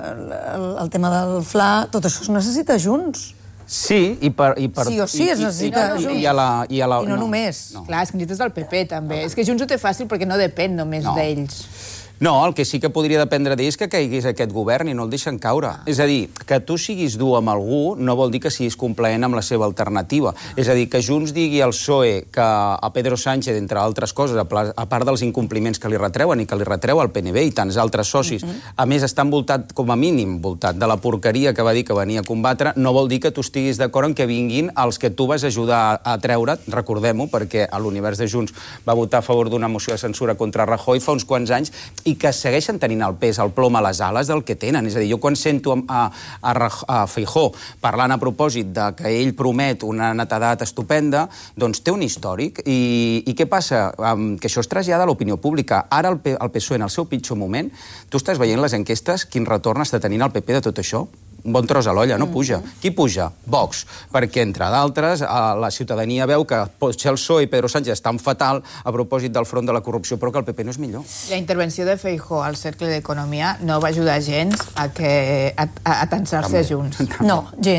el, el tema del F L A, tot això es necessita junts. Sí, i per... I per sí o sí es necessita i, i, i, a la, i, a la, I no, no només. No. Clar, és que necessites del P P, també. No. És que Junts ho té fàcil perquè no depèn només no. d'ells. No, el que sí que podria dependre d'ells és que caigués aquest govern i no el deixen caure. Ah. És a dir, que tu siguis dur amb algú no vol dir que siguis complaent amb la seva alternativa. Ah. És a dir, que Junts digui al P S O E que a Pedro Sánchez, entre altres coses, a part dels incompliments que li retreuen i que li retreu al P N B i tants altres socis, uh-huh. a més està envoltat, com a mínim, envoltat de la porqueria que va dir que venia a combatre, no vol dir que tu estiguis d'acord en que vinguin els que tu vas ajudar a treure't, recordem-ho, perquè a l'univers de Junts va votar a favor d'una moció de censura contra Rajoy fa uns quants anys, i que segueixen tenint el pes, el plom a les ales del que tenen. És a dir, jo quan sento a, a, a Feijóo parlant a propòsit de que ell promet una netedat estupenda, doncs té un històric. I, i què passa? Um, que això es trasllada a l'opinió pública. Ara el, P, el P S O E, en el seu pitjor moment, tu estàs veient les enquestes, quin retorn està tenint el P P de tot això? Un bon tros a l'olla, no puja. Qui puja? Vox. Perquè, entre d'altres, la ciutadania veu que potser el P S O E i Pedro Sánchez estan fatal a propòsit del front de la corrupció, però que el P P no és millor. La intervenció de Feijóo al Cercle d'Economia no va ajudar gens a, que, a, a tensar-se junts. No, gens.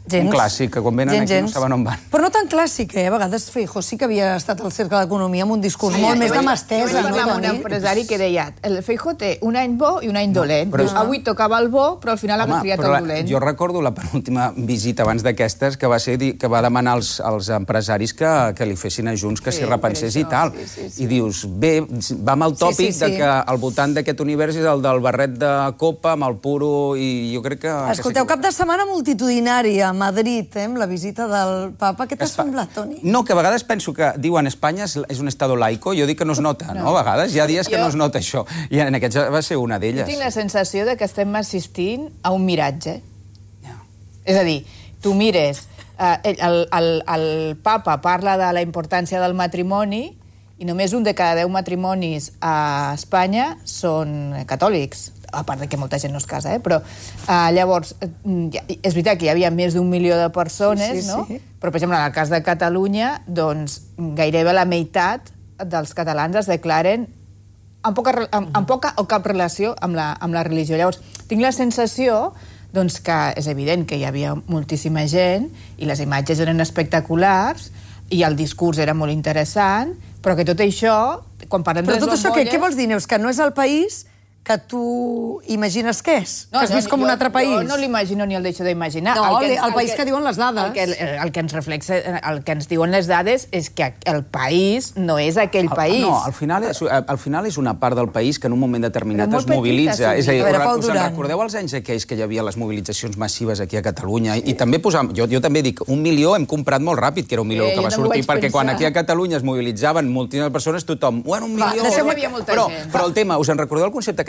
Gens. Un clàssic, que quan venen Gens, aquí no gens. saben on van. Però no tan clàssic, eh? A vegades Feijóo sí que havia estat al cercle d'economia amb un discurs molt més de mà estesa. Jo vaig parlar amb un empresari que deia el Feijóo té un any bo i un any dolent. però- Diu, avui tocava el bo, però al final ha triat el però la- dolent. jo recordo la penúltima visita abans d'aquestes que va ser dir- que va demanar als, als empresaris que, que li fessin a Junts que Sí, s'hi repensés per i això, tal. sí, sí, sí. I dius, bé, va amb el tòpic Sí, sí, sí. de que al voltant d'aquest univers és el del barret de copa amb el puro i jo crec que... Escolteu, que sí que- cap de setmana multitudinari a Madrid, eh, amb la visita del papa. Què t'ha semblat, Toni? No, que a vegades penso que diuen Espanya és és un estado laico, jo dic que no es nota, no? A vegades hi ha dies que Jo- no es nota això. I en aquests va ser una Jo d'elles. tinc la sensació de que estem assistint a un miratge. És a dir, tu mires, eh, el, el, el, el papa parla de la importància del matrimoni i només un de cada deu matrimonis a Espanya són catòlics, a part de que molta gent no es casa, eh? Però eh, llavors, eh, ja, és veritat que hi havia més d'un milió de persones, Sí, sí, no? sí. Però, per exemple, en el cas de Catalunya, doncs, gairebé la meitat dels catalans es declaren amb poca, re- amb, amb poca o cap relació amb la, amb la religió. Llavors, tinc la sensació doncs, que és evident que hi havia moltíssima gent i les imatges eren espectaculars i el discurs era molt interessant, però que tot això, quan parlem Però de les tot això, què, bombolles... què vols dir, Neus? Que no és el país que tu imagines que és? que has vist com un altre país? Jo no l'imagino ni el deixo d'imaginar. No, que el, el país que, diuen les dades. El que, el, que ens reflexa, el que ens diuen les dades és que el país no és aquell país. No, al final, és, al final és una part del país que en un moment determinat Però molt es mobilitza. petita, sí. És a dir, A veure, Pau us en Duran. recordeu els anys aquells que hi havia les mobilitzacions massives aquí a Catalunya? I, i també posam, jo, jo també dic, un milió hem comprat molt ràpid, que era un milió Eh, que jo va no m'ho sortir, vaig perquè quan pensar. aquí a Catalunya es mobilitzaven moltíssimes persones, tothom, bueno, un Va, milió... deixeu-me- Hi havia molta però, gent. però el tema, us en recordeu el concepte